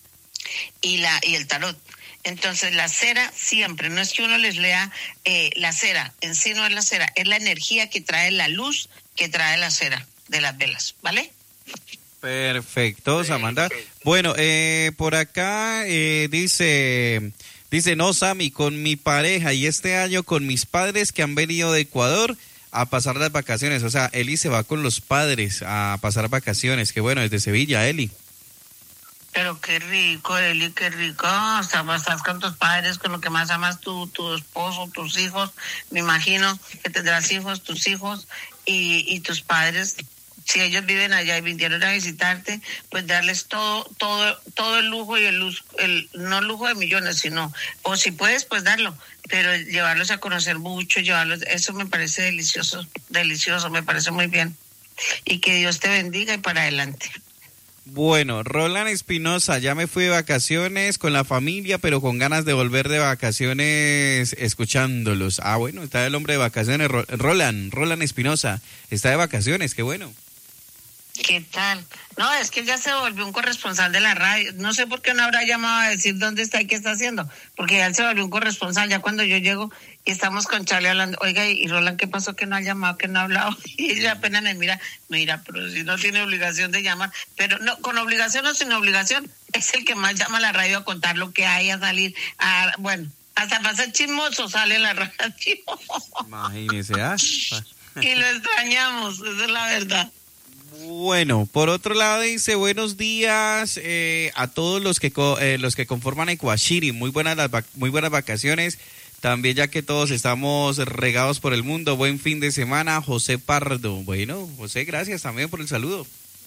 y la y el tarot. Entonces la cera siempre, no es que uno les lea eh, la cera, en sí no es la cera, es la energía que trae la luz que trae la cera de las velas, ¿vale?
Perfecto, Samantha. Bueno, eh, por acá eh, dice, dice, no, Sammy, con mi pareja y este año con mis padres que han venido de Ecuador a pasar las vacaciones. O sea, Eli se va con los padres a pasar vacaciones. Qué bueno, desde Sevilla, Eli.
Pero qué rico, Eli, qué rico. O sea, estás con tus padres, con lo que más amas, tu, tu esposo, tus hijos. Me imagino que tendrás hijos, tus hijos y, y tus padres. Si ellos viven allá y vinieron a visitarte, pues darles todo, todo, todo el lujo y el luz, el no lujo de millones, sino, o si puedes, pues darlo, pero llevarlos a conocer mucho, llevarlos, eso me parece delicioso, delicioso, me parece muy bien. Y que Dios te bendiga y para adelante.
Bueno, Roland Espinosa, ya me fui de vacaciones con la familia, pero con ganas de volver de vacaciones escuchándolos. Ah, bueno, está el hombre de vacaciones, Roland, Roland Espinosa, está de vacaciones, qué bueno.
¿Qué tal? No, es que ya se volvió un corresponsal de la radio. No sé por qué no habrá llamado a decir dónde está y qué está haciendo, porque ya él se volvió un corresponsal. Ya cuando yo llego y estamos con Charlie hablando, oiga, y Roland, ¿qué pasó que no ha llamado, que no ha hablado? Y ella apenas me mira, mira, pero si no tiene obligación de llamar, pero no, con obligación o sin obligación, es el que más llama a la radio a contar lo que hay, a salir, a, bueno, hasta pasar chismoso sale en la radio.
Imagínese, ¿ah?
Y lo extrañamos, esa es la verdad.
Bueno, por otro lado dice, buenos días eh, a todos los que co eh, los que conforman Ecuashiri, muy buenas las muy buenas vacaciones, también ya que todos estamos regados por el mundo, buen fin de semana, José Pardo. Bueno, José, gracias también por el saludo.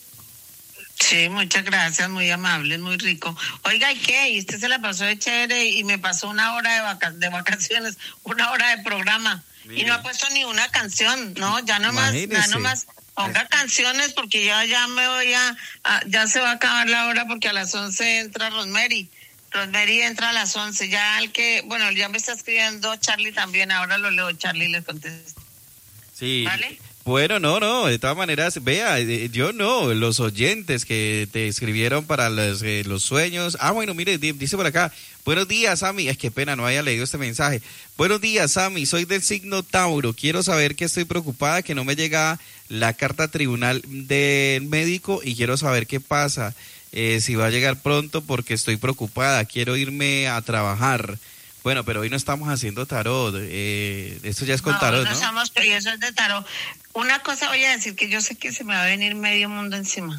Sí, muchas gracias, muy amable, muy rico. Oiga, ¿y qué? ¿Y usted se la pasó de chévere y me pasó una hora de, vaca de vacaciones, una hora de programa? Mire. Y no ha puesto ni una canción, ¿no? Ya nomás, ya nomás ponga canciones porque yo ya me voy a, a, ya se va a acabar la hora porque a las once entra Rosemary. Rosemary entra a las once, ya el que, bueno, ya me está escribiendo Charlie también, ahora lo leo, Charlie le contesta.
Sí.
¿Vale?
Bueno, no, no, de todas maneras, vea, yo no, los oyentes que te escribieron para los, eh, los sueños. Ah, bueno, mire, dice por acá, buenos días, Sammy, es que pena, no haya leído este mensaje. Buenos días, Sammy, soy del signo Tauro, quiero saber que estoy preocupada, que no me llega la carta tribunal del médico y quiero saber qué pasa, eh, si va a llegar pronto porque estoy preocupada, quiero irme a trabajar. Bueno, pero hoy no estamos haciendo tarot, eh, esto ya es con
no,
tarot,
no,
¿no?
Estamos, y eso es de tarot. Una cosa voy a decir, que yo sé que se me va a venir medio mundo encima,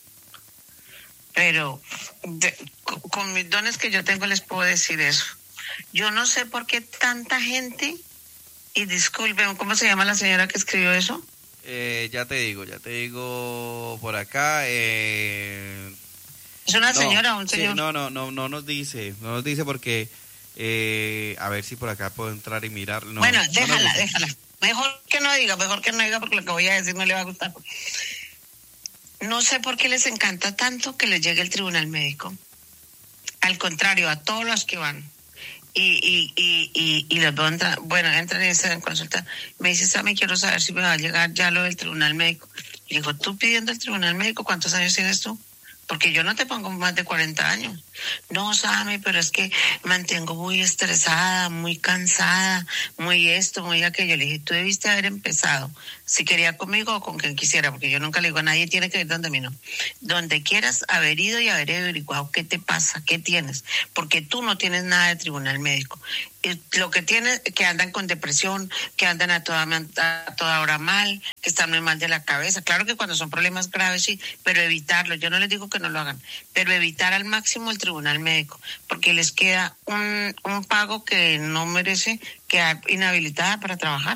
pero de, con, con mis dones que yo tengo les puedo decir eso. Yo no sé por qué tanta gente, y disculpen, ¿cómo se llama la señora que escribió eso?
Eh, ya te digo, ya te digo por acá, eh...
¿Es una
no,
señora o un señor?
Sí, no, no, no, no nos dice, no nos dice porque... Eh, a ver si por acá puedo entrar y mirar. No,
bueno,
no
déjala,
no
déjala. Mejor que no diga, mejor que no diga porque lo que voy a decir no le va a gustar. No sé por qué les encanta tanto que les llegue el tribunal médico. Al contrario, a todos los que van y y y y, y los veo entrar, bueno, entran y se dan consulta. Me dice, Sammy, quiero saber si me va a llegar ya lo del tribunal médico. Le digo, tú pidiendo el tribunal médico, ¿cuántos años tienes tú? porque yo no te pongo más de cuarenta años. No, Sammy, pero es que mantengo muy estresada, muy cansada, muy esto, muy aquello. Le dije, tú debiste haber empezado, si quería conmigo o con quien quisiera, porque yo nunca le digo a nadie tiene que ir donde mí, no. Donde quieras haber ido y haber averiguado qué te pasa, qué tienes, porque tú no tienes nada de tribunal médico. Lo que tienes, que andan con depresión, que andan a toda, a toda hora mal, que están muy mal de la cabeza. Claro que cuando son problemas graves sí, pero evitarlo. Yo no les digo que no lo hagan, pero evitar al máximo el tribunal médico, porque les queda un, un pago que no merece quedar inhabilitada para trabajar.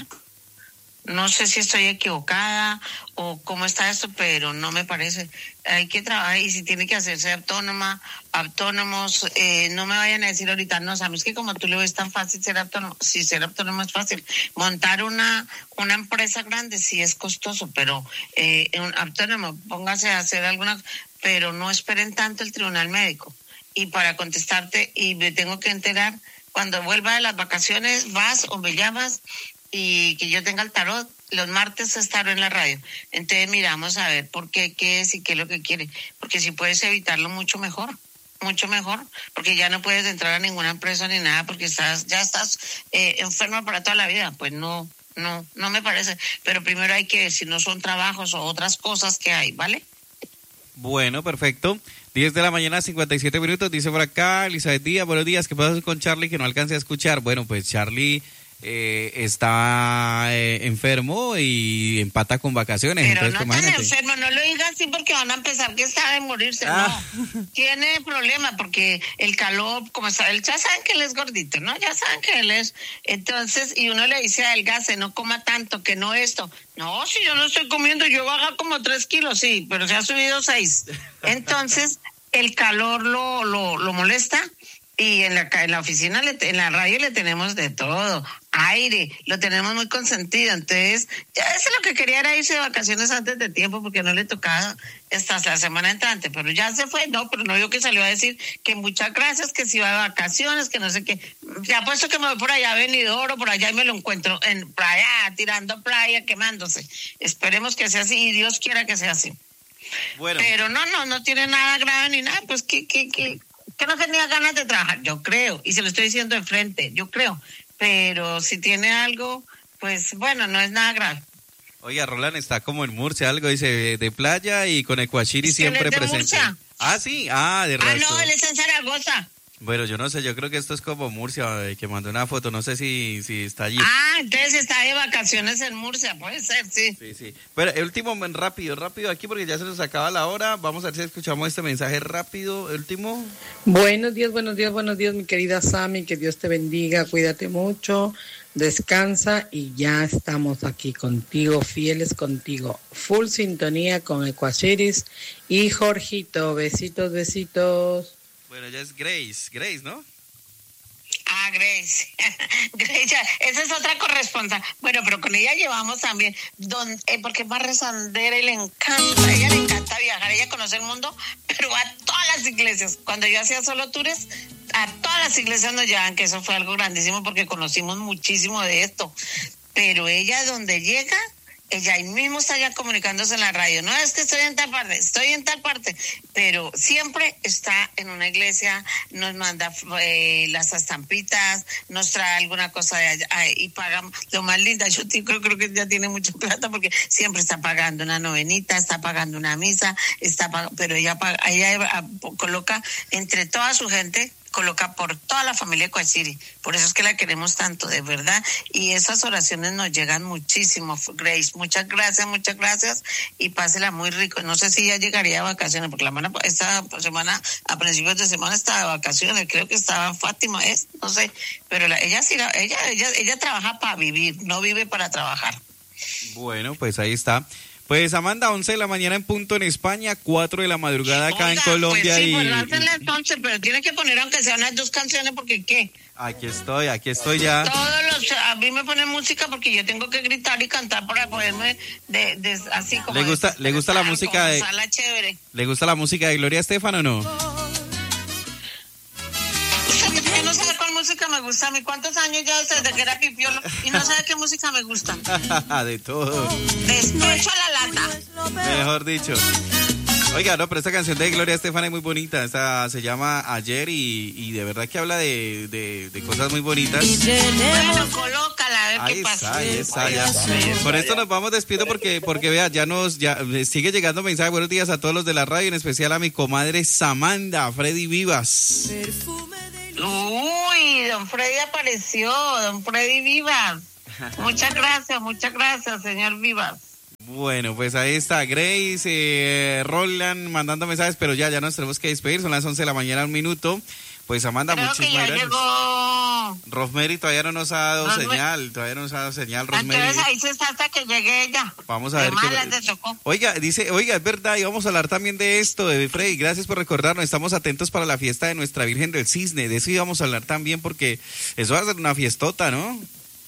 No sé si estoy equivocada o cómo está esto, pero no me parece. Hay que trabajar y si tiene que hacerse autónoma, autónomos, eh, no me vayan a decir ahorita, no, sabes que como tú lo ves tan fácil ser autónomo, si ser autónomo es fácil. Montar una una empresa grande sí es costoso, pero eh, un autónomo, póngase a hacer alguna, pero no esperen tanto el tribunal médico. Y para contestarte, y me tengo que enterar, cuando vuelva de las vacaciones, vas o me llamas, y que yo tenga el tarot, los martes es tarot en la radio. Entonces miramos a ver por qué, qué es y qué es lo que quiere. Porque si puedes evitarlo, mucho mejor, mucho mejor, porque ya no puedes entrar a ninguna empresa ni nada, porque estás ya estás eh, enferma para toda la vida. Pues no, no, no me parece. Pero primero hay que ver si no son trabajos o otras cosas que hay, ¿vale?
Bueno, perfecto. diez de la mañana, cincuenta y siete minutos, dice por acá Elizabeth Díaz, buenos días, ¿qué pasa con Charlie que no alcance a escuchar? Bueno, pues Charlie... Eh, está eh, enfermo y empata con vacaciones.
Pero
entonces,
no tan enfermo, no lo digas así porque van a empezar que está de morirse. Ah. No, tiene problema porque el calor, como está, él ya saben que él es gordito, ¿no? Ya saben que él es. Entonces, y uno le dice adelgace, no coma tanto, que no esto. No, si yo no estoy comiendo, yo bajo como tres kilos, sí, pero se ha subido seis. Entonces, el calor lo, lo, lo molesta. Y en la, en la oficina, le, en la radio le tenemos de todo, aire, lo tenemos muy consentido. Entonces, ya ese lo que quería era irse de vacaciones antes de tiempo porque no le tocaba hasta la semana entrante, pero ya se fue, no, pero no digo que salió a decir que muchas gracias, que si va de vacaciones, que no sé qué. Ya puesto que me voy por allá a Benidorm, por allá y me lo encuentro en playa, tirando playa, quemándose. Esperemos que sea así y Dios quiera que sea así. Bueno. Pero no, no, no tiene nada grave ni nada, pues que, que, que. que no tenía ganas de trabajar, yo creo, y se lo estoy diciendo de frente, yo creo, pero si tiene algo, pues bueno, no es nada grave.
Oiga, Roland está como en Murcia, algo dice de playa y con Ecuachiri siempre presente. Murcia. Ah, sí, ah, de razón.
Ah, no, él está en Zaragoza.
Bueno, yo no sé, yo creo que esto es como Murcia, que mandó una foto, no sé si, si está allí.
Ah, entonces está de vacaciones en Murcia, puede ser, sí.
Sí, sí. Pero el último, rápido, rápido aquí, porque ya se nos acaba la hora. Vamos a ver si escuchamos este mensaje rápido, el último.
Buenos días, buenos días, buenos días, mi querida Sammy, que Dios te bendiga, cuídate mucho, descansa y ya estamos aquí contigo, fieles contigo. Full sintonía con Ecuachiris y Jorgito, besitos, besitos.
Bueno, ya es Grace, Grace, ¿no?
Ah, Grace. Grace, esa es otra corresponsal. Bueno, pero con ella llevamos también, don, eh, porque es más rezandera y le encanta, a ella le encanta viajar, ella conoce el mundo, pero a todas las iglesias. Cuando yo hacía solo tours, a todas las iglesias nos llevan, que eso fue algo grandísimo porque conocimos muchísimo de esto. Pero ella donde llega, ella ahí mismo está ya comunicándose en la radio. No es que estoy en tal parte, estoy en tal parte, pero siempre está en una iglesia, nos manda eh, las estampitas, nos trae alguna cosa de allá eh, y paga lo más linda. Yo creo, creo que ya tiene mucha plata porque siempre está pagando una novenita, está pagando una misa, está pag- pero ella, paga, ella coloca entre toda su gente, coloca por toda la familia Coachiri. Por eso es que la queremos tanto, de verdad. Y esas oraciones nos llegan muchísimo, Grace. Muchas gracias, muchas gracias. Y pásela muy rico. No sé si ya llegaría de vacaciones, porque la semana, esta semana, a principios de semana estaba de vacaciones. Creo que estaba Fátima, es, no sé. Pero la, ella, ella, ella, ella, ella trabaja para vivir, no vive para trabajar.
Bueno, pues ahí está. Pues Amanda, once de la mañana en punto en España, cuatro de la madrugada acá. Oiga, en Colombia.
Pues sí,
y,
pues lo hacen las once, pero tiene que poner aunque sean unas dos canciones, porque ¿qué?
Aquí estoy, aquí estoy ya.
Todos los, a mí me ponen música porque yo tengo que gritar y cantar para poderme de, de así como.
¿Le gusta, ¿le gusta la música de?
Chévere.
¿Le gusta la música de Gloria Estefan o no?
Usted no sabe cuál música me gusta a mí. ¿Cuántos años ya desde que era pipiolo y no sabe qué música me gusta?
De todo.
Despecho a la lata.
Mejor dicho. Oiga, no, pero esta canción de Gloria Estefan es muy bonita. Esta se llama Ayer y, y de verdad que habla de, de, de cosas muy bonitas.
Bueno, colócala, a ver
Ahí
qué
está,
pasa.
ahí está, ya. Con esto nos vamos despidiendo porque, porque vea, ya nos ya sigue llegando mensaje. Buenos días a todos los de la radio, en especial a mi comadre Samantha, Freddy Vivas.
Uy, don Freddy apareció, don Freddy Vivas. Muchas gracias, muchas gracias, señor Vivas.
Bueno, pues ahí está Grace, eh, Roland mandando mensajes, pero ya, ya nos tenemos que despedir, son las once de la mañana, un minuto. Pues Amanda,
Creo
muchísimas
que ya
gracias.
Llegó.
Rosemary todavía no nos ha dado
Rosme...
señal, todavía no nos ha dado señal, Rosemary.
Entonces ahí se está hasta que llegue ella.
Vamos a ver qué...
te tocó.
Oiga, dice, oiga, es verdad, y vamos a hablar también de esto, de Freddy, gracias por recordarnos, estamos atentos para la fiesta de Nuestra Virgen del Cisne, de eso íbamos a hablar también porque eso va a ser una fiestota, ¿no?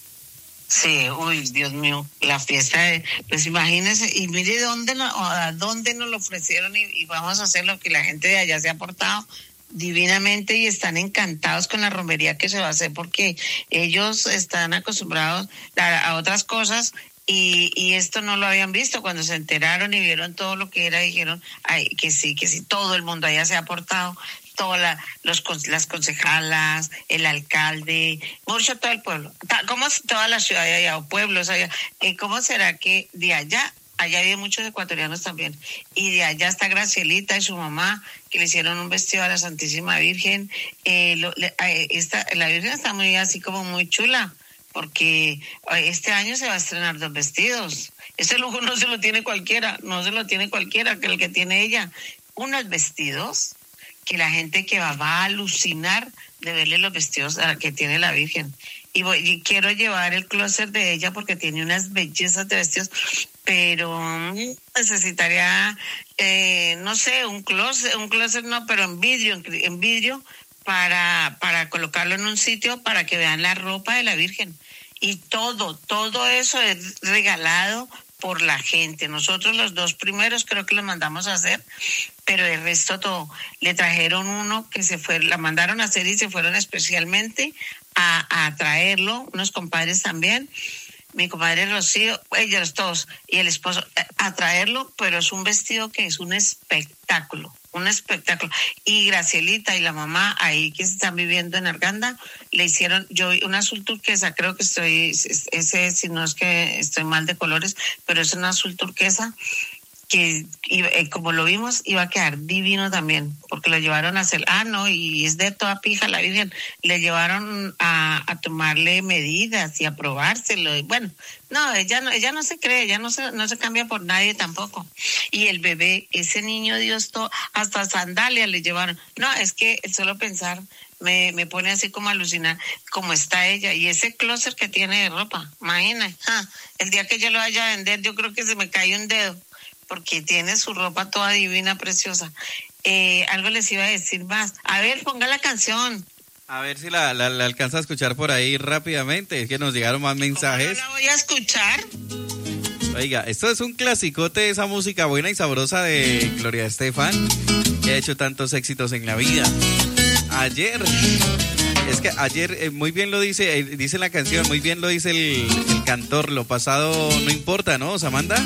Sí, uy, Dios mío, la fiesta de, pues imagínense, y mire dónde no, a dónde nos lo ofrecieron y, y vamos a hacer lo que la gente de allá se ha portado divinamente y están encantados con la romería que se va a hacer porque ellos están acostumbrados a, a otras cosas y, y esto no lo habían visto. Cuando se enteraron y vieron todo lo que era, dijeron ay, que sí, que sí, todo el mundo allá se ha portado. Toda la, los, las concejalas, el alcalde, mucho todo el pueblo, como toda la ciudad de allá, o pueblos allá, eh, ¿cómo será que de allá, allá hay muchos ecuatorianos también, y de allá está Gracielita y su mamá, que le hicieron un vestido a la Santísima Virgen, eh, lo, le, eh, esta, la Virgen está muy así como muy chula, porque este año se va a estrenar dos vestidos, ese lujo no se lo tiene cualquiera, no se lo tiene cualquiera, que el que tiene ella, unos vestidos que la gente que va, va a alucinar de verle los vestidos que tiene la Virgen. Y, voy, y quiero llevar el closet de ella porque tiene unas bellezas de vestidos, pero necesitaría, eh, no sé, un closet, un closet no, pero en vidrio, en, en vidrio, para, para colocarlo en un sitio para que vean la ropa de la Virgen. Y todo, todo eso es regalado por la gente. Nosotros los dos primeros creo que los mandamos a hacer, pero el resto todo. Le trajeron uno que se fue, la mandaron a hacer y se fueron especialmente a, a traerlo, unos compadres también, mi comadre Rocío, ellos todos, y el esposo, a traerlo, pero es un vestido que es un espectáculo, un espectáculo. Y Gracielita y la mamá ahí que están viviendo en Arganda, le hicieron, yo vi una azul turquesa, creo que estoy, ese si no es que estoy mal de colores, pero es una azul turquesa que eh, como lo vimos iba a quedar divino también, porque lo llevaron a hacer, ah no, y es de toda pija la Virgen, le llevaron a, a tomarle medidas y a probárselo, y bueno, no, ella no, ella no se cree, ella no se, no se cambia por nadie tampoco, y el bebé, ese niño Dios, todo, hasta sandalias le llevaron, no, es que solo pensar me, me pone así como a alucinar cómo está ella, y ese closet que tiene de ropa, imagina, ah, el día que yo lo vaya a vender, yo creo que se me cae un dedo, porque tiene su ropa toda divina, preciosa. Eh, algo les iba a decir más. A ver, ponga la canción.
A ver si la, la, la alcanza a escuchar por ahí rápidamente. Es que nos llegaron más mensajes.
¿Cómo no la voy a escuchar?
Oiga, esto es un clasicote de esa música buena y sabrosa de Gloria Estefan, que ha hecho tantos éxitos en la vida. Ayer, es que ayer, eh, muy bien lo dice, eh, dice la canción, muy bien lo dice el, el cantor, lo pasado no importa, ¿no, Samantha?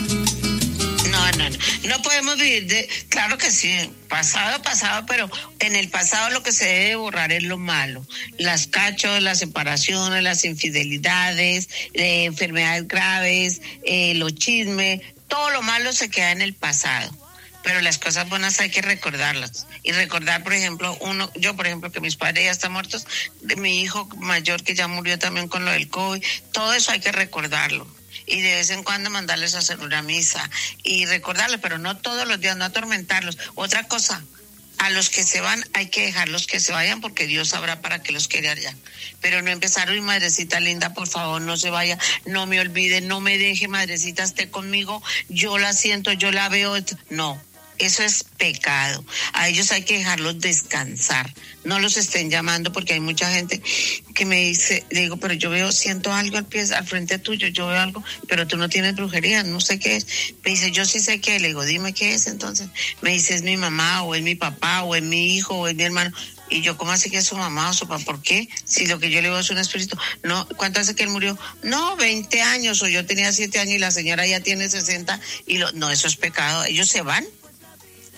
No, no, no, no podemos vivir de, claro que sí, pasado, pasado, pero en el pasado lo que se debe borrar es lo malo, las cachos, las separaciones, las infidelidades, eh, enfermedades graves, eh, los chismes, todo lo malo se queda en el pasado, pero las cosas buenas hay que recordarlas, y recordar, por ejemplo, uno, yo por ejemplo, que mis padres ya están muertos, de mi hijo mayor que ya murió también con lo del COVID, todo eso hay que recordarlo. Y de vez en cuando mandarles a hacer una misa y recordarles, pero no todos los días, no atormentarlos. Otra cosa, a los que se van hay que dejarlos que se vayan porque Dios sabrá para qué los quiere allá. Pero no empezar, uy, madrecita linda, por favor, no se vaya, no me olvide, no me deje, madrecita, esté conmigo, yo la siento, yo la veo. No, eso es pecado. A ellos hay que dejarlos descansar. No los estén llamando porque hay mucha gente que me dice, le digo, pero yo veo, siento algo al pie, al frente tuyo, yo veo algo, pero tú no tienes brujería, no sé qué es. Me dice, yo sí sé qué, le digo, dime qué es entonces. Me dice, es mi mamá, o es mi papá, o es mi hijo, o es mi hermano. Y yo, ¿cómo así que es su mamá o su papá? ¿Por qué? Si lo que yo le digo es un espíritu. No, ¿cuánto hace que él murió? No, veinte años, o yo tenía siete años y la señora ya tiene sesenta, y lo, no, eso es pecado. Ellos se van.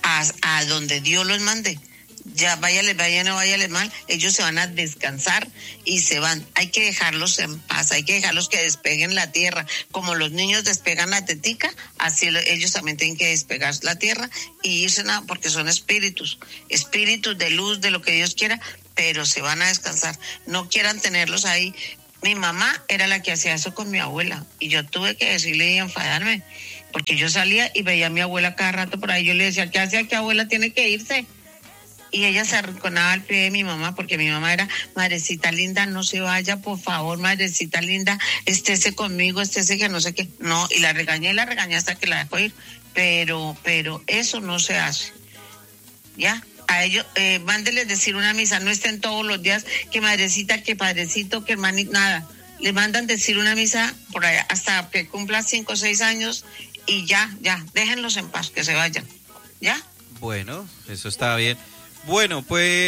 a, a donde Dios los mande. Ya váyales, vayan o váyales mal, ellos se van a descansar y se van. Hay que dejarlos en paz, hay que dejarlos que despeguen la tierra. Como los niños despegan la tetica, así lo, ellos también tienen que despegar la tierra y irse, a, porque son espíritus, espíritus de luz, de lo que Dios quiera, pero se van a descansar. No quieran tenerlos ahí. Mi mamá era la que hacía eso con mi abuela y yo tuve que decirle y enfadarme, porque yo salía y veía a mi abuela cada rato por ahí. Yo le decía, ¿qué hace aquí, abuela? Tiene que irse. Y ella se arrinconaba al pie de mi mamá, porque mi mamá era, madrecita linda, no se vaya, por favor, madrecita linda, estése conmigo, estése que no sé qué. No, y la regañé y la regañé hasta que la dejó ir. Pero, pero eso no se hace. ¿Ya? A ellos, eh, mándeles decir una misa, no estén todos los días, que madrecita, que padrecito, que hermanito, nada. Le mandan decir una misa por allá hasta que cumpla cinco o seis años y ya, ya, déjenlos en paz, que se vayan. ¿Ya?
Bueno, eso está bien. Bueno,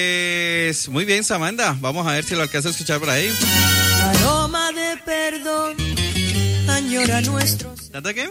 pues muy bien, Samantha. Vamos a ver si lo alcanza a escuchar por ahí.
Aroma de perdón, añora nuestros.
¿Tanto qué?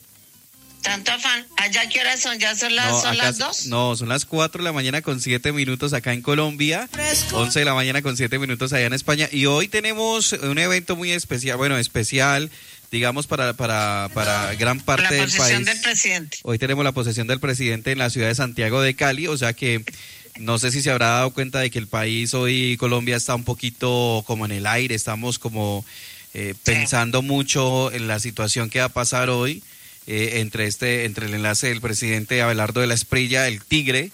Tanto afán. ¿Allá qué horas son? ¿Ya son las,
no,
son
acá,
las dos?
No, son las cuatro de la mañana con siete minutos acá en Colombia. once de la mañana con siete minutos allá en España. Y hoy tenemos un evento muy especial, bueno, especial, digamos, para, para, para gran parte del país. La
posesión del presidente.
Hoy tenemos la posesión del presidente en la ciudad de Santiago de Cali, o sea que no sé si se habrá dado cuenta de que el país hoy, Colombia, está un poquito como en el aire, estamos como eh, pensando sí. mucho en la situación que va a pasar hoy eh, entre este entre el enlace del presidente Abelardo de la Espriella, el Tigre,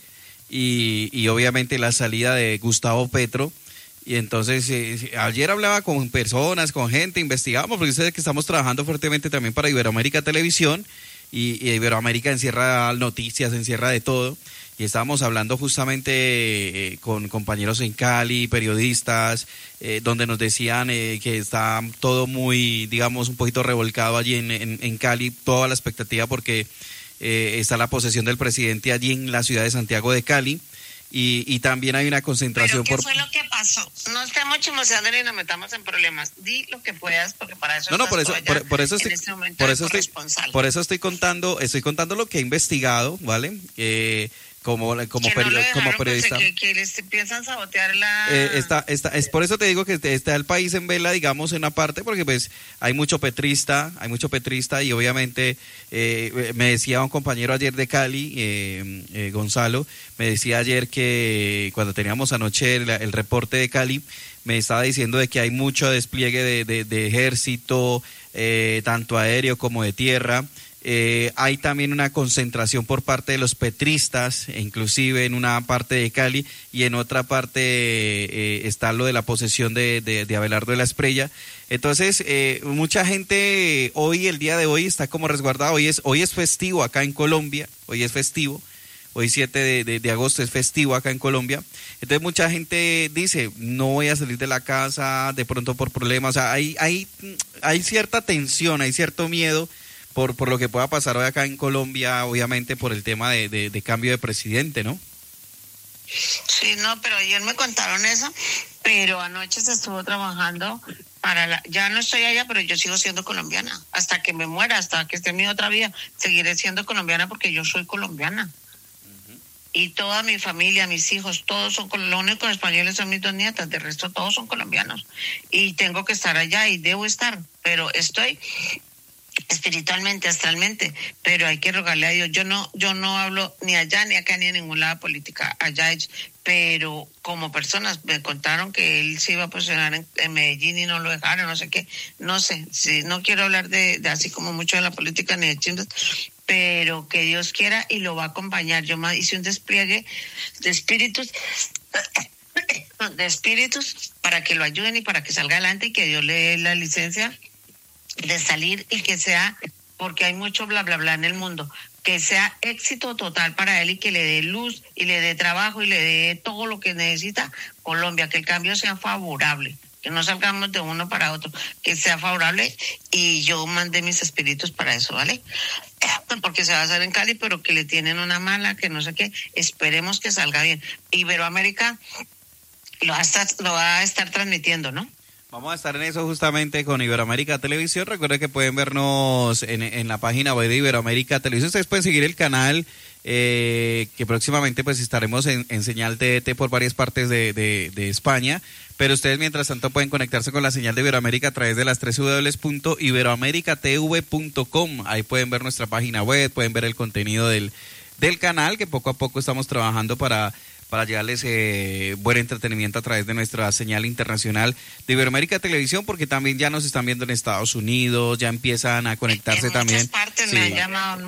y, y obviamente la salida de Gustavo Petro. Y entonces, eh, ayer hablaba con personas, con gente, investigamos, porque ustedes que estamos trabajando fuertemente también para Iberoamérica Televisión, y, y Iberoamérica encierra noticias, encierra de todo. Y estábamos hablando justamente eh, con compañeros en Cali, periodistas, eh, donde nos decían eh, que está todo muy, digamos, un poquito revolcado allí en, en, en Cali, toda la expectativa porque eh, está la posesión del presidente allí en la ciudad de Santiago de Cali. Y, y también hay una concentración.
¿Pero qué
por...
fue lo que pasó? No estemos chismoseando ni nos metamos en problemas. Di lo que puedas, porque para eso
no, no, por eso, por, por eso estoy, este por eso estoy, por eso estoy contando, estoy contando lo que he investigado, ¿vale? Eh, como como,
que
peri-
no
como periodista.
Que, que les piensan sabotear la...
Eh, está, está, es por eso te digo que está el país en vela, digamos, en una parte, porque pues hay mucho petrista, hay mucho petrista y obviamente eh, me decía un compañero ayer de Cali, eh, eh, Gonzalo, me decía ayer que cuando teníamos anoche el, el reporte de Cali, me estaba diciendo de que hay mucho despliegue de, de, de ejército, eh, tanto aéreo como de tierra. Eh, hay también una concentración por parte de los petristas, inclusive en una parte de Cali, y en otra parte eh, está lo de la posesión de, de, de Abelardo de la Espriella. Entonces, eh, mucha gente hoy, el día de hoy, está como resguardada. Hoy es, hoy es festivo acá en Colombia, hoy es festivo. Hoy siete de, de, de agosto es festivo acá en Colombia. Entonces mucha gente dice, no voy a salir de la casa de pronto por problemas. O sea, hay, hay, hay cierta tensión, hay cierto miedo por, por lo que pueda pasar hoy acá en Colombia, obviamente por el tema de, de, de cambio de presidente, ¿no?
Sí, no, pero ayer me contaron eso, pero anoche se estuvo trabajando para la... Ya no estoy allá, pero yo sigo siendo colombiana. Hasta que me muera, hasta que esté en mi otra vida, seguiré siendo colombiana porque yo soy colombiana. Y toda mi familia, mis hijos, todos son, los únicos españoles son mis dos nietas, de resto todos son colombianos. Y tengo que estar allá y debo estar, pero estoy espiritualmente, astralmente, pero hay que rogarle a Dios. Yo no, yo no hablo ni allá, ni acá, ni en ningún lado de política, allá ellos, pero como personas me contaron que él se iba a posicionar en, en Medellín y no lo dejaron, no sé qué, no sé, sí, no quiero hablar de, de así como mucho de la política ni de chismes, pero que Dios quiera y lo va a acompañar. Yo me hice un despliegue de espíritus, de espíritus para que lo ayuden y para que salga adelante y que Dios le dé la licencia de salir y que sea, porque hay mucho bla bla bla en el mundo, que sea éxito total para él y que le dé luz y le dé trabajo y le dé todo lo que necesita Colombia, que el cambio sea favorable, que no salgamos de uno para otro, que sea favorable, y yo mandé mis espíritus para eso, ¿vale? Porque se va a hacer en Cali, pero que le tienen una mala, que no sé qué, esperemos que salga bien. Iberoamérica lo va a estar, lo va a estar transmitiendo, ¿no?
Vamos a estar en eso justamente con Iberoamérica Televisión. Recuerden que pueden vernos en, en la página web de Iberoamérica Televisión. Ustedes pueden seguir el canal eh, que próximamente pues estaremos en, en señal T D T por varias partes de, de, de España, pero ustedes mientras tanto pueden conectarse con la señal de Iberoamérica a través de las tres w punto iberoamerica t v punto com. Ahí pueden ver nuestra página web, pueden ver el contenido del, del canal, que poco a poco estamos trabajando para... para llevarles eh, buen entretenimiento a través de nuestra señal internacional de Iberoamérica Televisión, porque también ya nos están viendo en Estados Unidos, ya empiezan a conectarse
en
también.
muchas partes
sí.
me han llamado